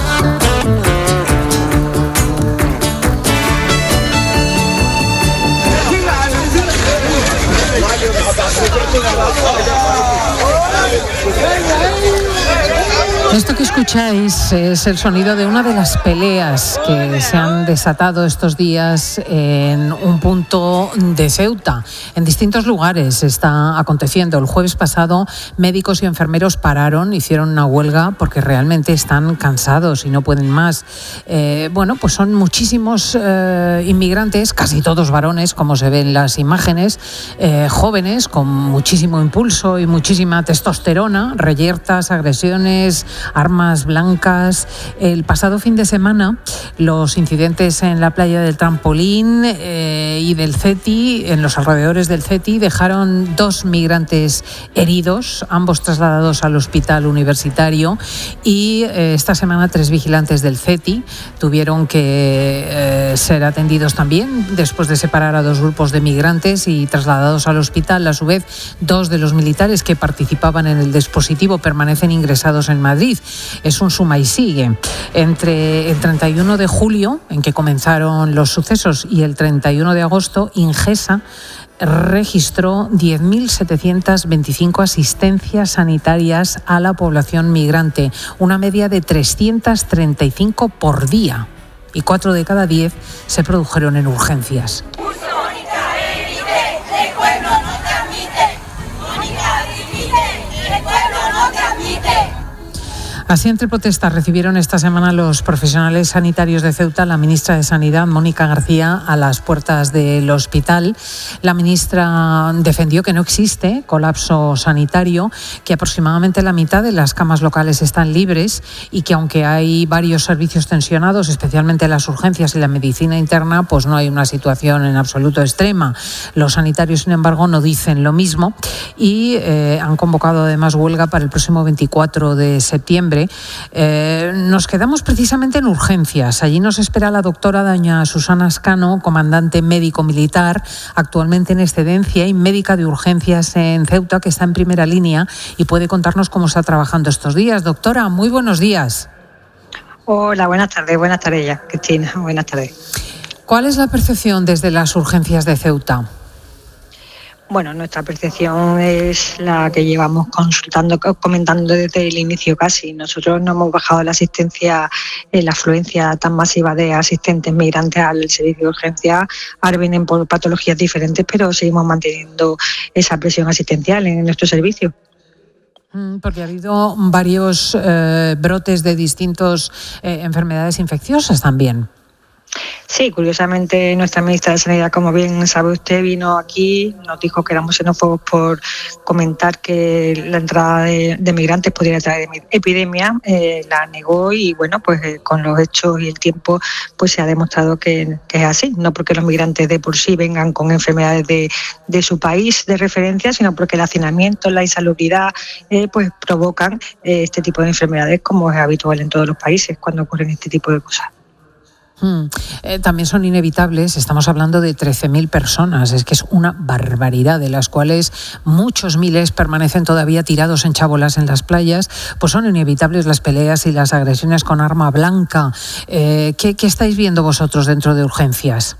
Esto que escucháis es el sonido de una de las peleas que se han desatado estos días en un punto de Ceuta. En distintos lugares está aconteciendo. El jueves pasado, médicos y enfermeros pararon, hicieron una huelga porque realmente están cansados y no pueden más. Eh, bueno, pues son muchísimos eh, inmigrantes, casi todos varones, como se ven en las imágenes, eh, jóvenes con muchísimo impulso y muchísima testosterona, reyertas, agresiones, armas blancas. El pasado fin de semana, los incidentes en la playa del Trampolín eh, y del CETI, en los alrededores del CETI, dejaron dos migrantes heridos, ambos trasladados al hospital universitario, y eh, esta semana tres vigilantes del CETI tuvieron que eh, ser atendidos también después de separar a dos grupos de migrantes y trasladados al hospital. A su vez, dos de los militares que participaban en el dispositivo permanecen ingresados en Madrid. Es un suma y sigue. Entre el treinta y uno de julio, en que comenzaron los sucesos, y el treinta y uno de agosto, Ingesa registró diez mil setecientas veinticinco asistencias sanitarias a la población migrante, una media de trescientas treinta y cinco por día, y cuatro de cada diez se produjeron en urgencias. Así, entre protestas, recibieron esta semana los profesionales sanitarios de Ceuta la ministra de Sanidad, Mónica García, a las puertas del hospital. La ministra defendió que no existe colapso sanitario, que aproximadamente la mitad de las camas locales están libres y que aunque hay varios servicios tensionados, especialmente las urgencias y la medicina interna, pues no hay una situación en absoluto extrema. Los sanitarios, sin embargo, no dicen lo mismo y eh, han convocado además huelga para el próximo veinticuatro de septiembre. Eh, nos quedamos precisamente en urgencias. Allí nos espera la doctora doña Susana Ascano, comandante médico militar, actualmente en excedencia y médica de urgencias en Ceuta, que está en primera línea y puede contarnos cómo está trabajando estos días. Doctora, muy buenos días. Hola, buenas tardes, buenas tardes ya, Cristina, buenas tardes. ¿Cuál es la percepción desde las urgencias de Ceuta? Bueno, nuestra percepción es la que llevamos consultando, comentando desde el inicio casi. Nosotros no hemos bajado la asistencia, eh, la afluencia tan masiva de asistentes migrantes al servicio de urgencia. Ahora vienen por patologías diferentes, pero seguimos manteniendo esa presión asistencial en nuestro servicio. Porque ha habido varios eh, brotes de distintas eh, enfermedades infecciosas también. Sí, curiosamente nuestra ministra de Sanidad, como bien sabe usted, vino aquí, nos dijo que éramos xenófobos por comentar que la entrada de, de migrantes podría traer epidemia, eh, la negó y bueno, pues eh, con los hechos y el tiempo pues se ha demostrado que, que es así, no porque los migrantes de por sí vengan con enfermedades de, de su país de referencia, sino porque el hacinamiento, la insalubridad eh, pues provocan eh, este tipo de enfermedades como es habitual en todos los países cuando ocurren este tipo de cosas. Hmm. Eh, también son inevitables, estamos hablando de trece mil personas, es que es una barbaridad, de las cuales muchos miles permanecen todavía tirados en chabolas en las playas, pues son inevitables las peleas y las agresiones con arma blanca. Eh, ¿qué, ¿Qué estáis viendo vosotros dentro de urgencias?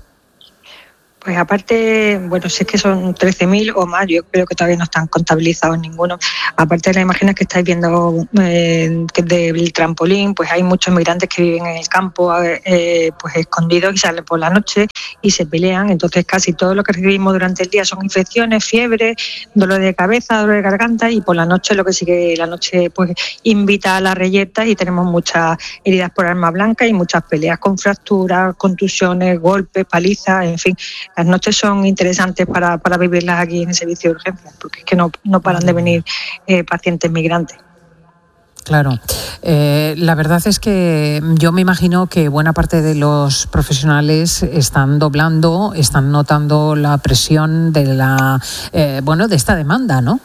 Pues aparte, bueno, si es que son trece mil o más, yo creo que todavía no están contabilizados ninguno. Aparte de las imágenes que estáis viendo eh, del trampolín, pues hay muchos migrantes que viven en el campo, eh, pues escondidos y salen por la noche y se pelean. Entonces casi todo lo que recibimos durante el día son infecciones, fiebre, dolor de cabeza, dolor de garganta y por la noche lo que sí que la noche pues invita a las reyertas y tenemos muchas heridas por arma blanca y muchas peleas con fracturas, contusiones, golpes, palizas, en fin. Las noches son interesantes para, para vivirlas aquí en el servicio de urgencias, porque es que no, no paran de venir eh, pacientes migrantes. Claro, eh, la verdad es que yo me imagino que buena parte de los profesionales están doblando, están notando la presión de la, eh, bueno, de esta demanda, ¿no?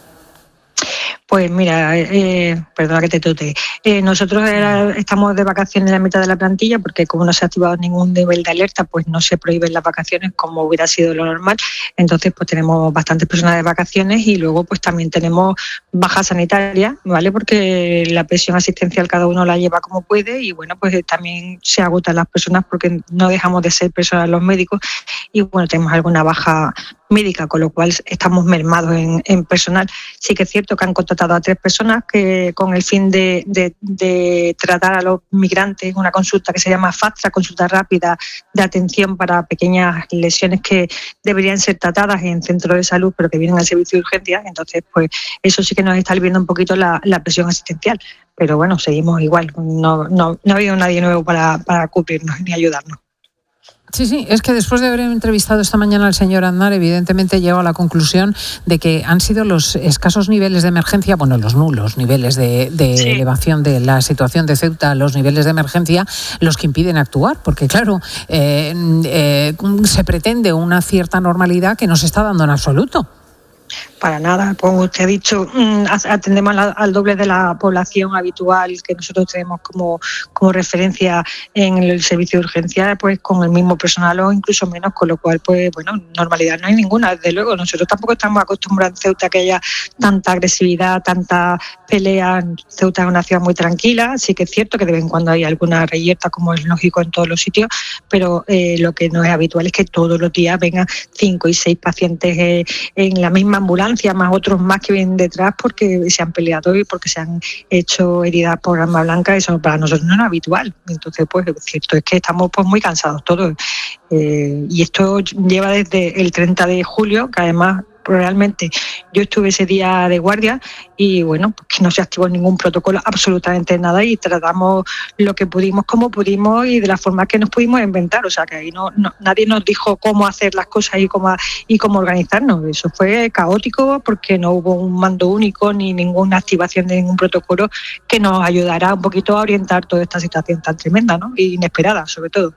Pues mira, eh, perdona que te tute. Eh, nosotros era, estamos de vacaciones en la mitad de la plantilla porque como no se ha activado ningún nivel de alerta, pues no se prohíben las vacaciones como hubiera sido lo normal. Entonces, pues tenemos bastantes personas de vacaciones y luego pues también tenemos baja sanitaria, ¿vale? Porque la presión asistencial cada uno la lleva como puede y bueno, pues también se agotan las personas porque no dejamos de ser personas los médicos y bueno, tenemos alguna baja médica, con lo cual estamos mermados en, en personal. Sí que es cierto que han contratado a tres personas que con el fin de, de, de tratar a los migrantes, una consulta que se llama FASTRA, consulta rápida de atención para pequeñas lesiones que deberían ser tratadas en centros de salud pero que vienen al servicio de urgencias. Entonces, pues eso sí que nos está aliviando un poquito la, la presión asistencial. Pero bueno, seguimos igual. No, no, no ha habido nadie nuevo para, para cubrirnos ni ayudarnos. Sí, sí, es que después de haber entrevistado esta mañana al señor Aznar, evidentemente llego a la conclusión de que han sido los escasos niveles de emergencia, bueno, los nulos niveles de, de sí. elevación de la situación de Ceuta, los niveles de emergencia, los que impiden actuar, porque claro, eh, eh, se pretende una cierta normalidad que no se está dando en absoluto. Para nada, como usted ha dicho, atendemos al doble de la población habitual que nosotros tenemos como, como referencia en el servicio de urgencia, pues con el mismo personal o incluso menos, con lo cual, pues bueno, normalidad no hay ninguna, desde luego. Nosotros tampoco estamos acostumbrados en Ceuta a que haya tanta agresividad, tanta pelea. Ceuta es una ciudad muy tranquila, sí que es cierto que de vez en cuando hay alguna reyerta, como es lógico en todos los sitios, pero eh, lo que no es habitual es que todos los días vengan cinco y seis pacientes eh, en la misma ambulancia, más otros más que vienen detrás porque se han peleado y porque se han hecho heridas por arma blanca. Eso para nosotros no es habitual. Entonces, pues es cierto es que estamos pues muy cansados todos. Eh, y esto lleva desde el treinta de julio, que además realmente yo estuve ese día de guardia y bueno, pues que no se activó ningún protocolo, absolutamente nada, y tratamos lo que pudimos, como pudimos y de la forma que nos pudimos inventar. O sea que ahí no, no nadie nos dijo cómo hacer las cosas y cómo, y cómo organizarnos. Eso fue caótico porque no hubo un mando único ni ninguna activación de ningún protocolo que nos ayudara un poquito a orientar toda esta situación tan tremenda, ¿no? Y inesperada, sobre todo.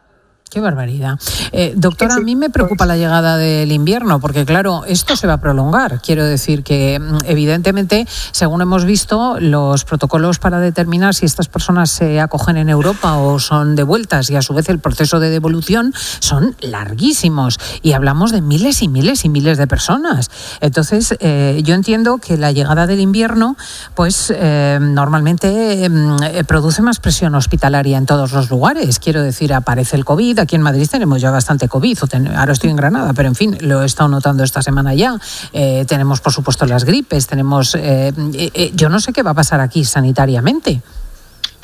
Qué barbaridad. Eh, doctora, a mí me preocupa la llegada del invierno, porque claro, esto se va a prolongar. Quiero decir que, evidentemente, según hemos visto, los protocolos para determinar si estas personas se acogen en Europa o son devueltas y a su vez el proceso de devolución son larguísimos. Y hablamos de miles y miles y miles de personas. Entonces, eh, yo entiendo que la llegada del invierno, pues, eh, normalmente eh, produce más presión hospitalaria en todos los lugares. Quiero decir, aparece el COVID. Aquí en Madrid tenemos ya bastante COVID, ahora estoy en Granada, pero en fin, lo he estado notando esta semana ya. Eh, tenemos, por supuesto, las gripes, tenemos... Eh, eh, yo no sé qué va a pasar aquí sanitariamente.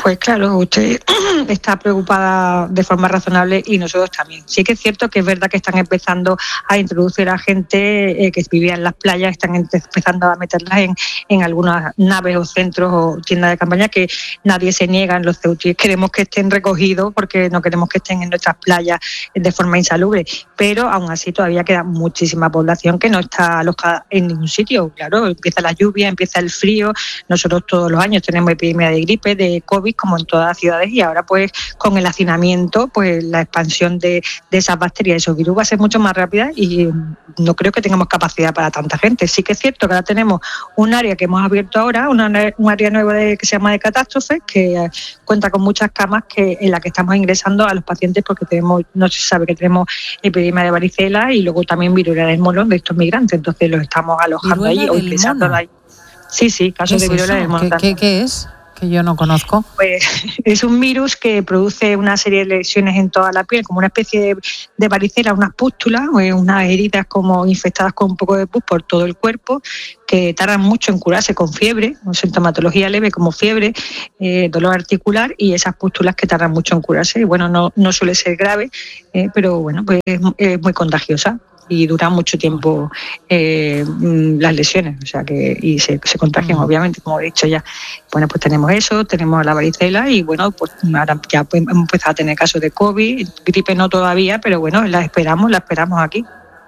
Pues claro, usted está preocupada de forma razonable y nosotros también. Sí que es cierto que es verdad que están empezando a introducir a gente eh, que vivía en las playas, están empezando a meterlas en, en algunas naves o centros o tiendas de campaña, que nadie se niega en los ceutíes. Queremos que estén recogidos porque no queremos que estén en nuestras playas de forma insalubre, pero aún así todavía queda muchísima población que no está alojada en ningún sitio. Claro, empieza la lluvia, empieza el frío, nosotros todos los años tenemos epidemia de gripe, de COVID, como en todas las ciudades, y ahora pues con el hacinamiento pues la expansión de, de esas bacterias, esos virus va a ser mucho más rápida y no creo que tengamos capacidad para tanta gente. Sí que es cierto que ahora tenemos un área que hemos abierto ahora, una, un área nueva de, que se llama de catástrofes, que cuenta con muchas camas que en la que estamos ingresando a los pacientes porque tenemos, no se sabe que tenemos epidemia de varicela y luego también viruela del mono de estos migrantes, entonces los estamos alojando allí o ingresando ahí. Sí, sí, casos de viruela del mono. ¿Qué, qué, ¿Qué es? Que yo no conozco. Pues es un virus que produce una serie de lesiones en toda la piel, como una especie de, de varicela, unas pústulas, o unas heridas como infectadas con un poco de pus por todo el cuerpo, que tardan mucho en curarse con fiebre, con sintomatología leve como fiebre, eh, dolor articular y esas pústulas que tardan mucho en curarse. Y bueno, no, no suele ser grave, eh, pero bueno, pues es, es muy contagiosa y duran mucho tiempo eh, las lesiones, o sea que y se, se contagian, obviamente, como he dicho ya. Bueno, pues tenemos eso, tenemos la varicela y bueno, pues ahora ya hemos empezado a tener casos de COVID, gripe no todavía, pero bueno, la esperamos, la esperamos aquí.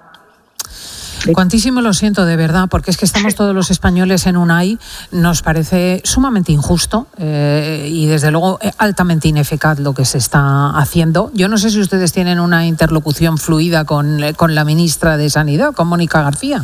Cuantísimo lo siento, de verdad, porque es que estamos todos los españoles en UNAI, nos parece sumamente injusto eh, y desde luego altamente ineficaz lo que se está haciendo. Yo no sé si ustedes tienen una interlocución fluida con, con la ministra de Sanidad, con Mónica García.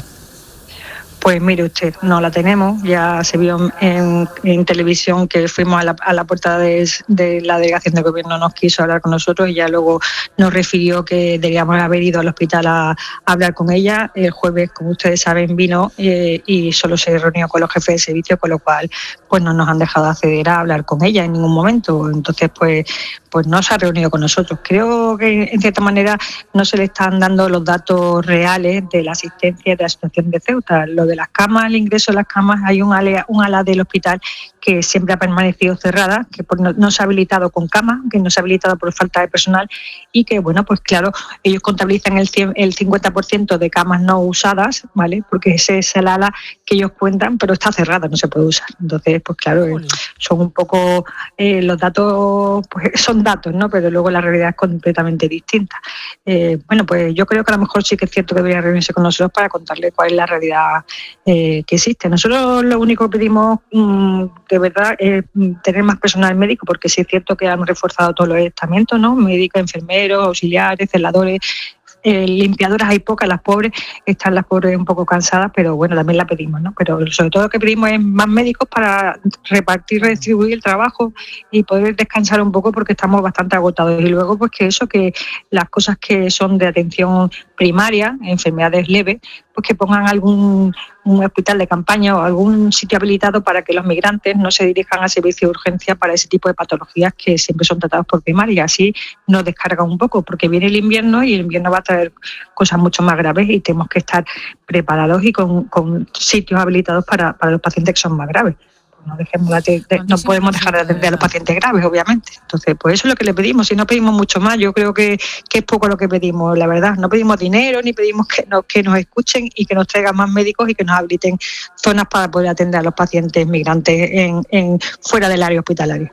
Pues mire usted, no la tenemos, ya se vio en, en televisión que fuimos a la, a la puerta de, de la delegación de gobierno, nos quiso hablar con nosotros y ya luego nos refirió que deberíamos haber ido al hospital a, a hablar con ella. El jueves, como ustedes saben, vino eh, y solo se reunió con los jefes de servicio, con lo cual pues no nos han dejado acceder a hablar con ella en ningún momento. Entonces pues, pues no se ha reunido con nosotros. Creo que en cierta manera no se le están dando los datos reales de la asistencia de la situación de Ceuta. Lo de las camas, el ingreso de las camas, hay un ala, un ala del hospital que siempre ha permanecido cerrada, que no, no se ha habilitado con camas, que no se ha habilitado por falta de personal y que, bueno, pues claro, ellos contabilizan el, cien, el cincuenta por ciento de camas no usadas, ¿vale? Porque ese es el ala que ellos cuentan, pero está cerrada, no se puede usar. Entonces, pues claro, eh, son un poco, eh, los datos, pues son datos, ¿no? Pero luego la realidad es completamente distinta. Eh, bueno, pues yo creo que a lo mejor sí que es cierto que debería reunirse con nosotros para contarle cuál es la realidad eh, que existe. Nosotros lo único que pedimos mmm, de verdad es tener más personal médico, porque sí es cierto que han reforzado todos los estamentos, ¿no? Médicos, enfermeros, auxiliares, celadores. Eh, limpiadoras hay pocas, las pobres, están las pobres un poco cansadas, pero bueno, también la pedimos, ¿no? Pero sobre todo lo que pedimos es más médicos para repartir, redistribuir el trabajo y poder descansar un poco porque estamos bastante agotados. Y luego, pues que eso, que las cosas que son de atención primaria, enfermedades leves, pues que pongan algún un hospital de campaña o algún sitio habilitado para que los migrantes no se dirijan a servicio de urgencia para ese tipo de patologías que siempre son tratados por primaria. Y así nos descarga un poco, porque viene el invierno y el invierno va a traer cosas mucho más graves y tenemos que estar preparados y con, con sitios habilitados para, para los pacientes que son más graves. No, dejemos de, de, no podemos dejar de atender a los pacientes graves, obviamente. Entonces, pues eso es lo que le pedimos. Si no pedimos mucho más, yo creo que, que es poco lo que pedimos, la verdad. No pedimos dinero, ni pedimos que nos, que nos escuchen y que nos traigan más médicos y que nos habiliten zonas para poder atender a los pacientes migrantes en, en fuera del área hospitalaria.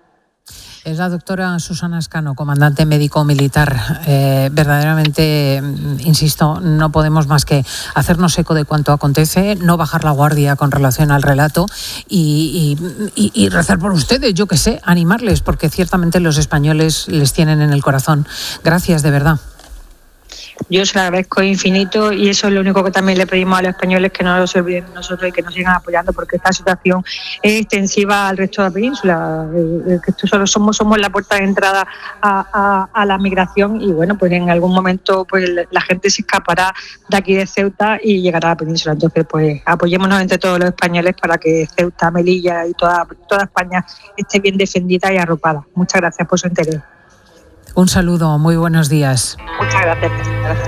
Es la doctora Susana Escano, comandante médico militar. Eh, verdaderamente, insisto, no podemos más que hacernos eco de cuanto acontece, no bajar la guardia con relación al relato y, y, y rezar por ustedes, yo qué sé, animarles, porque ciertamente los españoles les tienen en el corazón. Gracias, de verdad. Yo se lo agradezco infinito y eso es lo único que también le pedimos a los españoles, que no nos olviden de nosotros y que nos sigan apoyando, porque esta situación es extensiva al resto de la península, eh, que esto solo somos somos la puerta de entrada a, a, a la migración y bueno, pues en algún momento pues la gente se escapará de aquí de Ceuta y llegará a la península. Entonces pues apoyémonos entre todos los españoles para que Ceuta, Melilla y toda, toda España esté bien defendida y arropada. Muchas gracias por su interés. Un saludo, muy buenos días. Muchas gracias. gracias.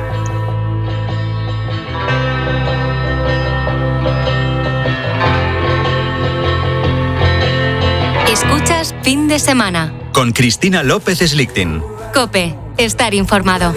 Escuchas fin de semana. Con Cristina López Slichting. COPE. Estar informado.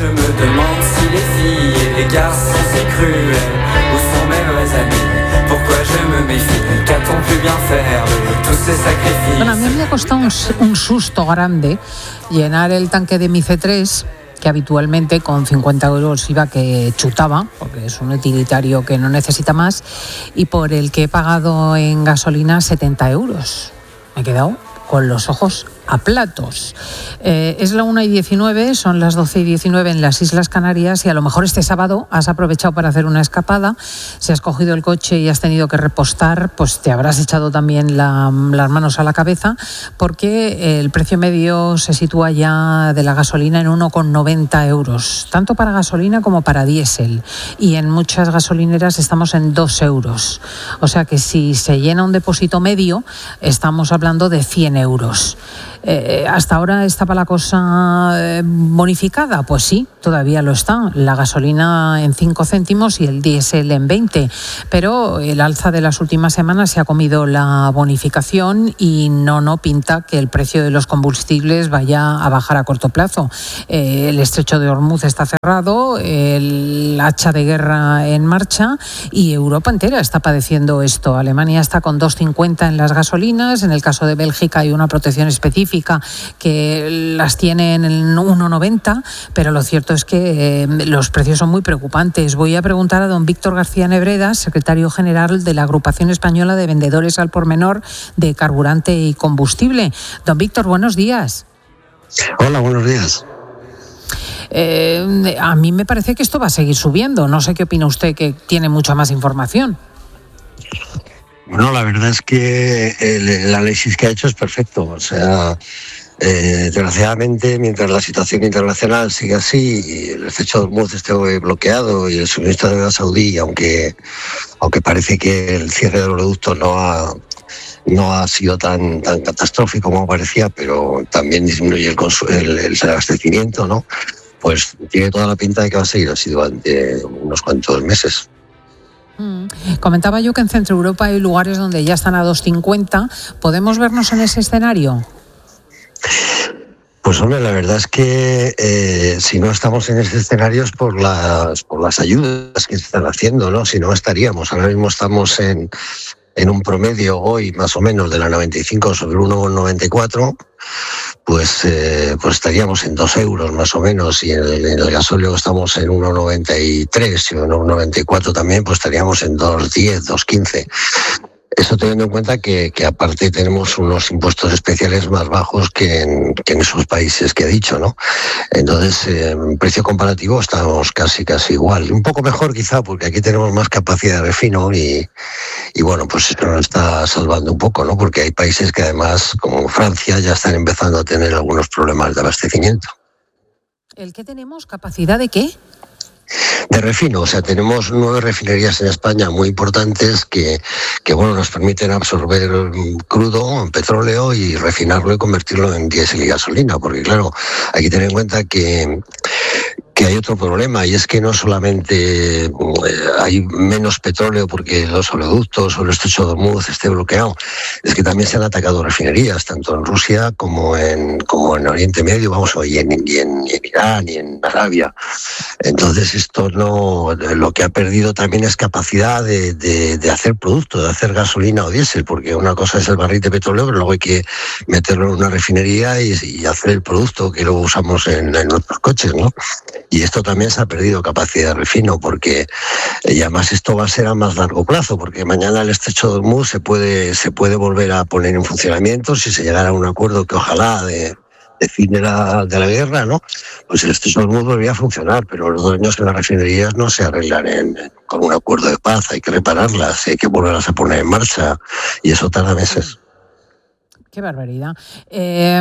Bueno, a mí me ha costado un, un susto grande llenar el tanque de mi C tres, que habitualmente con cincuenta euros iba que chutaba, porque es un utilitario que no necesita más, y por el que he pagado en gasolina setenta euros. Me he quedado con los ojos a platos. Eh, es la una y diecinueve, son las doce y diecinueve en las Islas Canarias, y a lo mejor este sábado has aprovechado para hacer una escapada. Si has cogido el coche y has tenido que repostar, pues te habrás echado también la, las manos a la cabeza, porque el precio medio se sitúa ya de la gasolina en uno con noventa euros, tanto para gasolina como para diésel, y en muchas gasolineras estamos en dos euros. O sea que si se llena un depósito medio, estamos hablando de cien euros. Eh, ¿Hasta ahora estaba la cosa eh, bonificada? Pues sí, todavía lo está. La gasolina en cinco céntimos y el diésel en veinte. Pero el alza de las últimas semanas se ha comido la bonificación y no, no pinta que el precio de los combustibles vaya a bajar a corto plazo. Eh, el estrecho de Hormuz está cerrado, el hacha de guerra en marcha, y Europa entera está padeciendo esto. Alemania está con dos cincuenta en las gasolinas. En el caso de Bélgica hay una protección específica que las tiene en uno noventa, pero lo cierto es que eh, los precios son muy preocupantes. Voy a preguntar a don Víctor García Nebreda, secretario general de la Agrupación Española de Vendedores al Por Menor de Carburante y Combustible. Don Víctor, buenos días. Hola, buenos días. Eh, a mí me parece que esto va a seguir subiendo. No sé qué opina usted, que tiene mucha más información. Bueno, la verdad es que el, el análisis que ha hecho es perfecto. O sea, eh, desgraciadamente, mientras la situación internacional sigue así y el estrecho de Hormuz esté bloqueado y el suministro de gas saudí, aunque, aunque parece que el cierre del oleoducto no ha, no ha sido tan, tan catastrófico como parecía, pero también disminuye el, consu- el, el abastecimiento, ¿no? Pues tiene toda la pinta de que va a seguir así durante unos cuantos meses. Comentaba yo que en Centro Europa hay lugares donde ya están a dos cincuenta. ¿Podemos vernos en ese escenario? Pues hombre, la verdad es que eh, si no estamos en ese escenario es por las, por las ayudas que se están haciendo, ¿no? Si no estaríamos. Ahora mismo estamos en, en un promedio hoy más o menos de la noventa y cinco sobre uno con noventa y cuatro. Pues, eh, pues estaríamos en dos euros más o menos, y en el, en el gasóleo estamos en uno noventa y tres y uno noventa y cuatro también, pues estaríamos en dos diez, dos quince. Eso teniendo en cuenta que, que aparte tenemos unos impuestos especiales más bajos que en, que en esos países que he dicho, ¿no? Entonces, eh, en precio comparativo estamos casi casi igual. Un poco mejor quizá, porque aquí tenemos más capacidad de refino y, y bueno, pues eso nos está salvando un poco, ¿no? Porque hay países que además, como Francia, ya están empezando a tener algunos problemas de abastecimiento. ¿El qué tenemos? ¿Capacidad de qué? De refino, o sea, tenemos nueve refinerías en España muy importantes que, que bueno, nos permiten absorber crudo, petróleo, y refinarlo y convertirlo en diésel y gasolina, porque claro, hay que tener en cuenta que que hay otro problema, y es que no solamente eh, hay menos petróleo porque los oleoductos o el estrecho de Hormuz esté bloqueado, es que también se han atacado refinerías, tanto en Rusia como en como en Oriente Medio, vamos, y en, y en, y en Irán y en Arabia. Entonces esto no, lo que ha perdido también es capacidad de, de, de hacer producto, de hacer gasolina o diésel, porque una cosa es el barril de petróleo, pero luego hay que meterlo en una refinería y, y hacer el producto que luego usamos en, en nuestros coches, ¿no? Y esto también se ha perdido capacidad de refino, porque y además esto va a ser a más largo plazo, porque mañana el estrecho de Hormuz se puede, se puede volver a poner en funcionamiento si se llegara a un acuerdo que ojalá de, de fin de la, de la guerra, ¿no? Pues el estrecho de Hormuz volvería a funcionar, pero los daños en las refinerías no se arreglan en, en, con un acuerdo de paz, hay que repararlas, hay que volverlas a poner en marcha, y eso tarda meses. Qué barbaridad. Eh,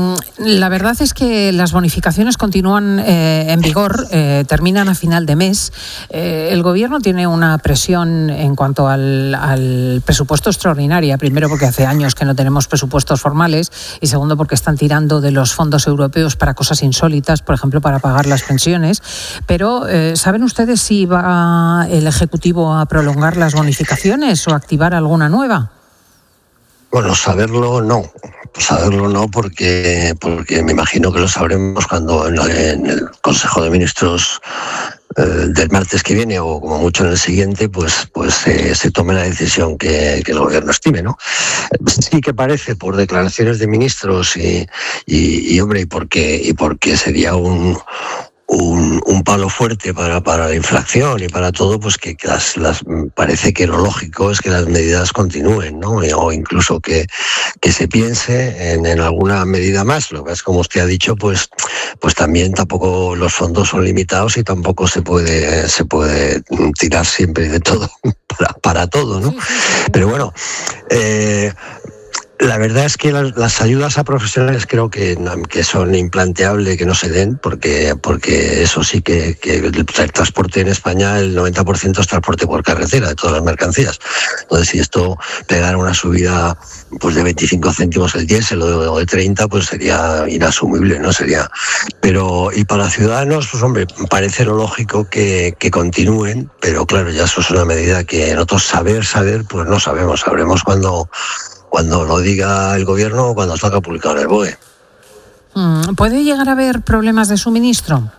la verdad es que las bonificaciones continúan eh, en vigor, eh, terminan a final de mes. Eh, el Gobierno tiene una presión en cuanto al, al presupuesto extraordinaria, primero porque hace años que no tenemos presupuestos formales, y segundo porque están tirando de los fondos europeos para cosas insólitas, por ejemplo, para pagar las pensiones. Pero, eh, ¿saben ustedes si va el Ejecutivo a prolongar las bonificaciones o activar alguna nueva? Bueno, saberlo no, saberlo no porque, porque me imagino que lo sabremos cuando en, la, en el Consejo de Ministros eh, del martes que viene o como mucho en el siguiente, pues, pues eh, se tome la decisión que, que el gobierno estime, ¿no? Sí que parece por declaraciones de ministros y, y, y hombre, y porque, y porque sería un... Un, un palo fuerte para, para la inflación y para todo, pues que las, las parece que lo lógico es que las medidas continúen, ¿no? O incluso que, que se piense en, en alguna medida más. Lo que es, como usted ha dicho, pues, pues también tampoco los fondos son limitados y tampoco se puede, se puede tirar siempre de todo para, para todo, ¿no? Pero bueno, eh, la verdad es que las, las ayudas a profesionales creo que, que son implanteables que no se den, porque, porque eso sí que, que el, el transporte en España, el noventa por ciento es transporte por carretera de todas las mercancías. Entonces, si esto pegara una subida pues de veinticinco céntimos el diésel o de, o de treinta, pues sería inasumible, ¿no? Sería. Pero, y para ciudadanos, pues hombre, parece lo lógico que, que continúen, pero claro, ya eso es una medida que nosotros saber, saber, pues no sabemos, sabremos cuando... cuando lo diga el gobierno o cuando salga publicado en el B O E. ¿Puede llegar a haber problemas de suministro?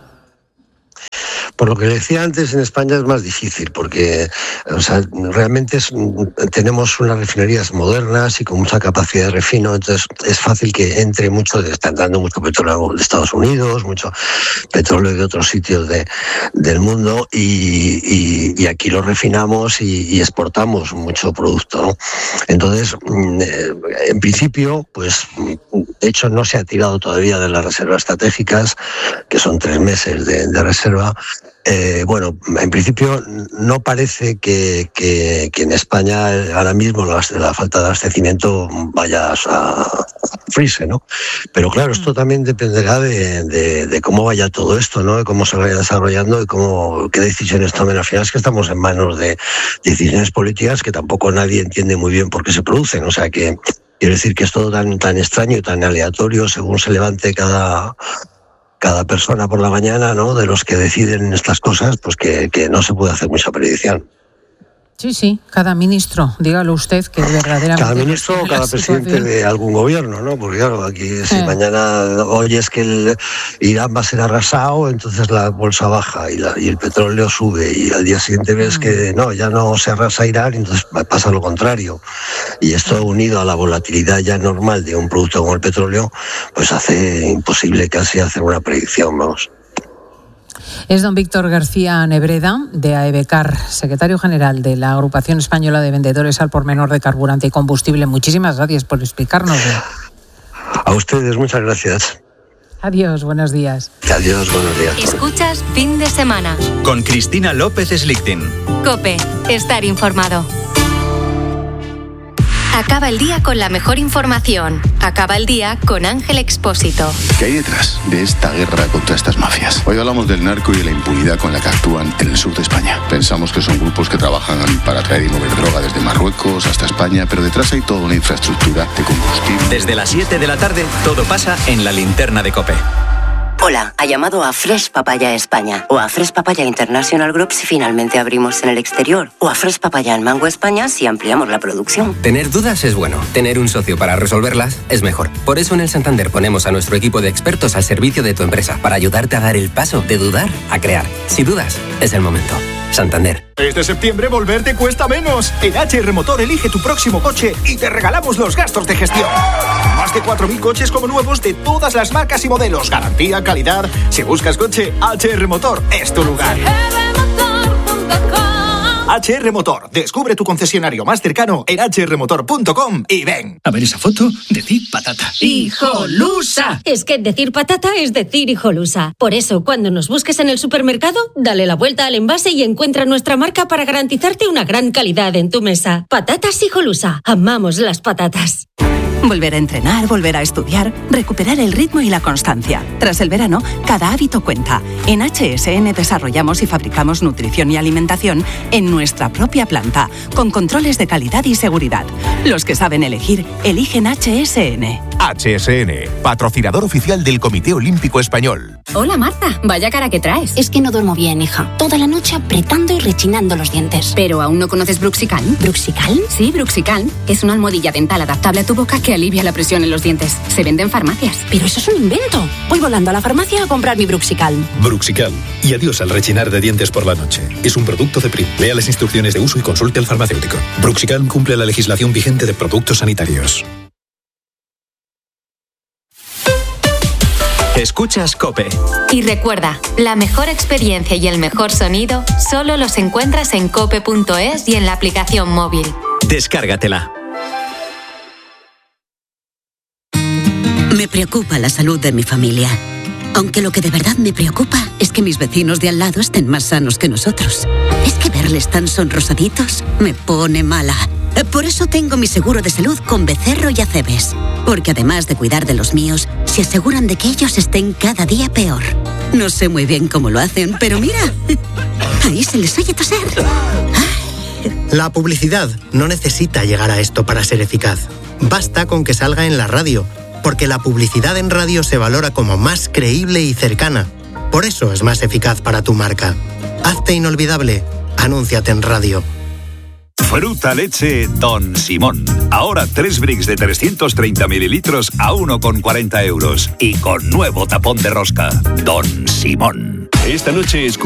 Por lo que decía antes, en España es más difícil, porque o sea, realmente es, tenemos unas refinerías modernas y con mucha capacidad de refino, entonces es fácil que entre mucho, está entrando mucho petróleo de Estados Unidos, mucho petróleo de otros sitios de, del mundo, y, y, y aquí lo refinamos y, y exportamos mucho producto, ¿no? Entonces, en principio, pues, de hecho no se ha tirado todavía de las reservas estratégicas, que son tres meses de, de reserva. Eh, bueno, en principio no parece que, que, que en España ahora mismo la, la falta de abastecimiento vaya a freírse, ¿no? Pero claro, esto también dependerá de, de, de cómo vaya todo esto, ¿no? De cómo se vaya desarrollando y cómo, qué decisiones tomen. Al final es que estamos en manos de decisiones políticas que tampoco nadie entiende muy bien por qué se producen. O sea que quiero decir que es todo tan, tan extraño y tan aleatorio según se levante cada... cada persona por la mañana, ¿no? De los que deciden estas cosas, pues que, que no se puede hacer mucha predicción. Sí, sí, cada ministro, dígalo usted, que verdaderamente... Cada ministro o cada presidente de algún gobierno, ¿no? Porque claro, aquí si eh. mañana oyes que el Irán va a ser arrasado, entonces la bolsa baja y, la, y el petróleo sube, y al día siguiente ves mm. que no, ya no se arrasa Irán, entonces pasa lo contrario. Y esto unido a la volatilidad ya normal de un producto como el petróleo, pues hace imposible casi hacer una predicción, vamos. Es don Víctor García Nebreda, de AEVECAR, secretario general de la Agrupación Española de Vendedores al Por Menor de Carburante y Combustible. Muchísimas gracias por explicárnoslo. A ustedes, muchas gracias. Adiós, buenos días. Adiós, buenos días. Escuchas Fin de Semana. Con Cristina López Slichting. COPE, estar informado. Acaba el día con la mejor información. Acaba el día con Ángel Expósito. ¿Qué hay detrás de esta guerra contra estas mafias? Hoy hablamos del narco y de la impunidad con la que actúan en el sur de España. Pensamos que son grupos que trabajan para traer y mover droga desde Marruecos hasta España, pero detrás hay toda una infraestructura de combustible. Desde las siete de la tarde, todo pasa en la linterna de COPE. Hola, ha llamado a Fresh Papaya España o a Fresh Papaya International Group si finalmente abrimos en el exterior, o a Fresh Papaya en Mango España si ampliamos la producción. Tener dudas es bueno, tener un socio para resolverlas es mejor. Por eso en el Santander ponemos a nuestro equipo de expertos al servicio de tu empresa para ayudarte a dar el paso de dudar a crear. Si dudas, es el momento. Santander. Este septiembre volver te cuesta menos. En H R Motor elige tu próximo coche y te regalamos los gastos de gestión. Más de cuatro mil coches como nuevos de todas las marcas y modelos. Garantía, calidad. Si buscas coche, H R Motor es tu lugar. H R Motor. Descubre tu concesionario más cercano en h r motor punto com y ven. A ver esa foto, decir patata. ¡Hijolusa! Es que decir patata es decir hijolusa. Por eso, cuando nos busques en el supermercado, dale la vuelta al envase y encuentra nuestra marca para garantizarte una gran calidad en tu mesa. Patatas Hijolusa. Amamos las patatas. Volver a entrenar, volver a estudiar, recuperar el ritmo y la constancia. Tras el verano, cada hábito cuenta. En H S N desarrollamos y fabricamos nutrición y alimentación en nuestra propia planta, con controles de calidad y seguridad. Los que saben elegir, eligen H S N. H S N, patrocinador oficial del Comité Olímpico Español. Hola Marta, vaya cara que traes. Es que no duermo bien, hija. Toda la noche apretando y rechinando los dientes. ¿Pero aún no conoces Bruxicalm? ¿Bruxicalm? Sí, Bruxicalm, que es una almohadilla dental adaptable a tu boca que alivia la presión en los dientes. Se vende en farmacias. Pero eso es un invento. Voy volando a la farmacia a comprar mi Bruxicalm. Bruxicalm. Y adiós al rechinar de dientes por la noche. Es un producto de Prim. Lea las instrucciones de uso y consulte al farmacéutico. Bruxicalm cumple la legislación vigente de productos sanitarios. Escuchas COPE. Y recuerda, la mejor experiencia y el mejor sonido solo los encuentras en cope punto es y en la aplicación móvil. Descárgatela. Me preocupa la salud de mi familia. Aunque lo que de verdad me preocupa es que mis vecinos de al lado estén más sanos que nosotros. Es que verles tan sonrosaditos me pone mala. Por eso tengo mi seguro de salud con Becerro y Acebes. Porque además de cuidar de los míos, se aseguran de que ellos estén cada día peor. No sé muy bien cómo lo hacen, pero mira, ahí se les oye toser. La publicidad no necesita llegar a esto para ser eficaz. Basta con que salga en la radio, porque la publicidad en radio se valora como más creíble y cercana. Por eso es más eficaz para tu marca. Hazte inolvidable. Anúnciate en radio. Fruta leche Don Simón. Ahora tres bricks de trescientos treinta mililitros a uno con cuarenta euros. Y con nuevo tapón de rosca. Don Simón. Esta noche escucha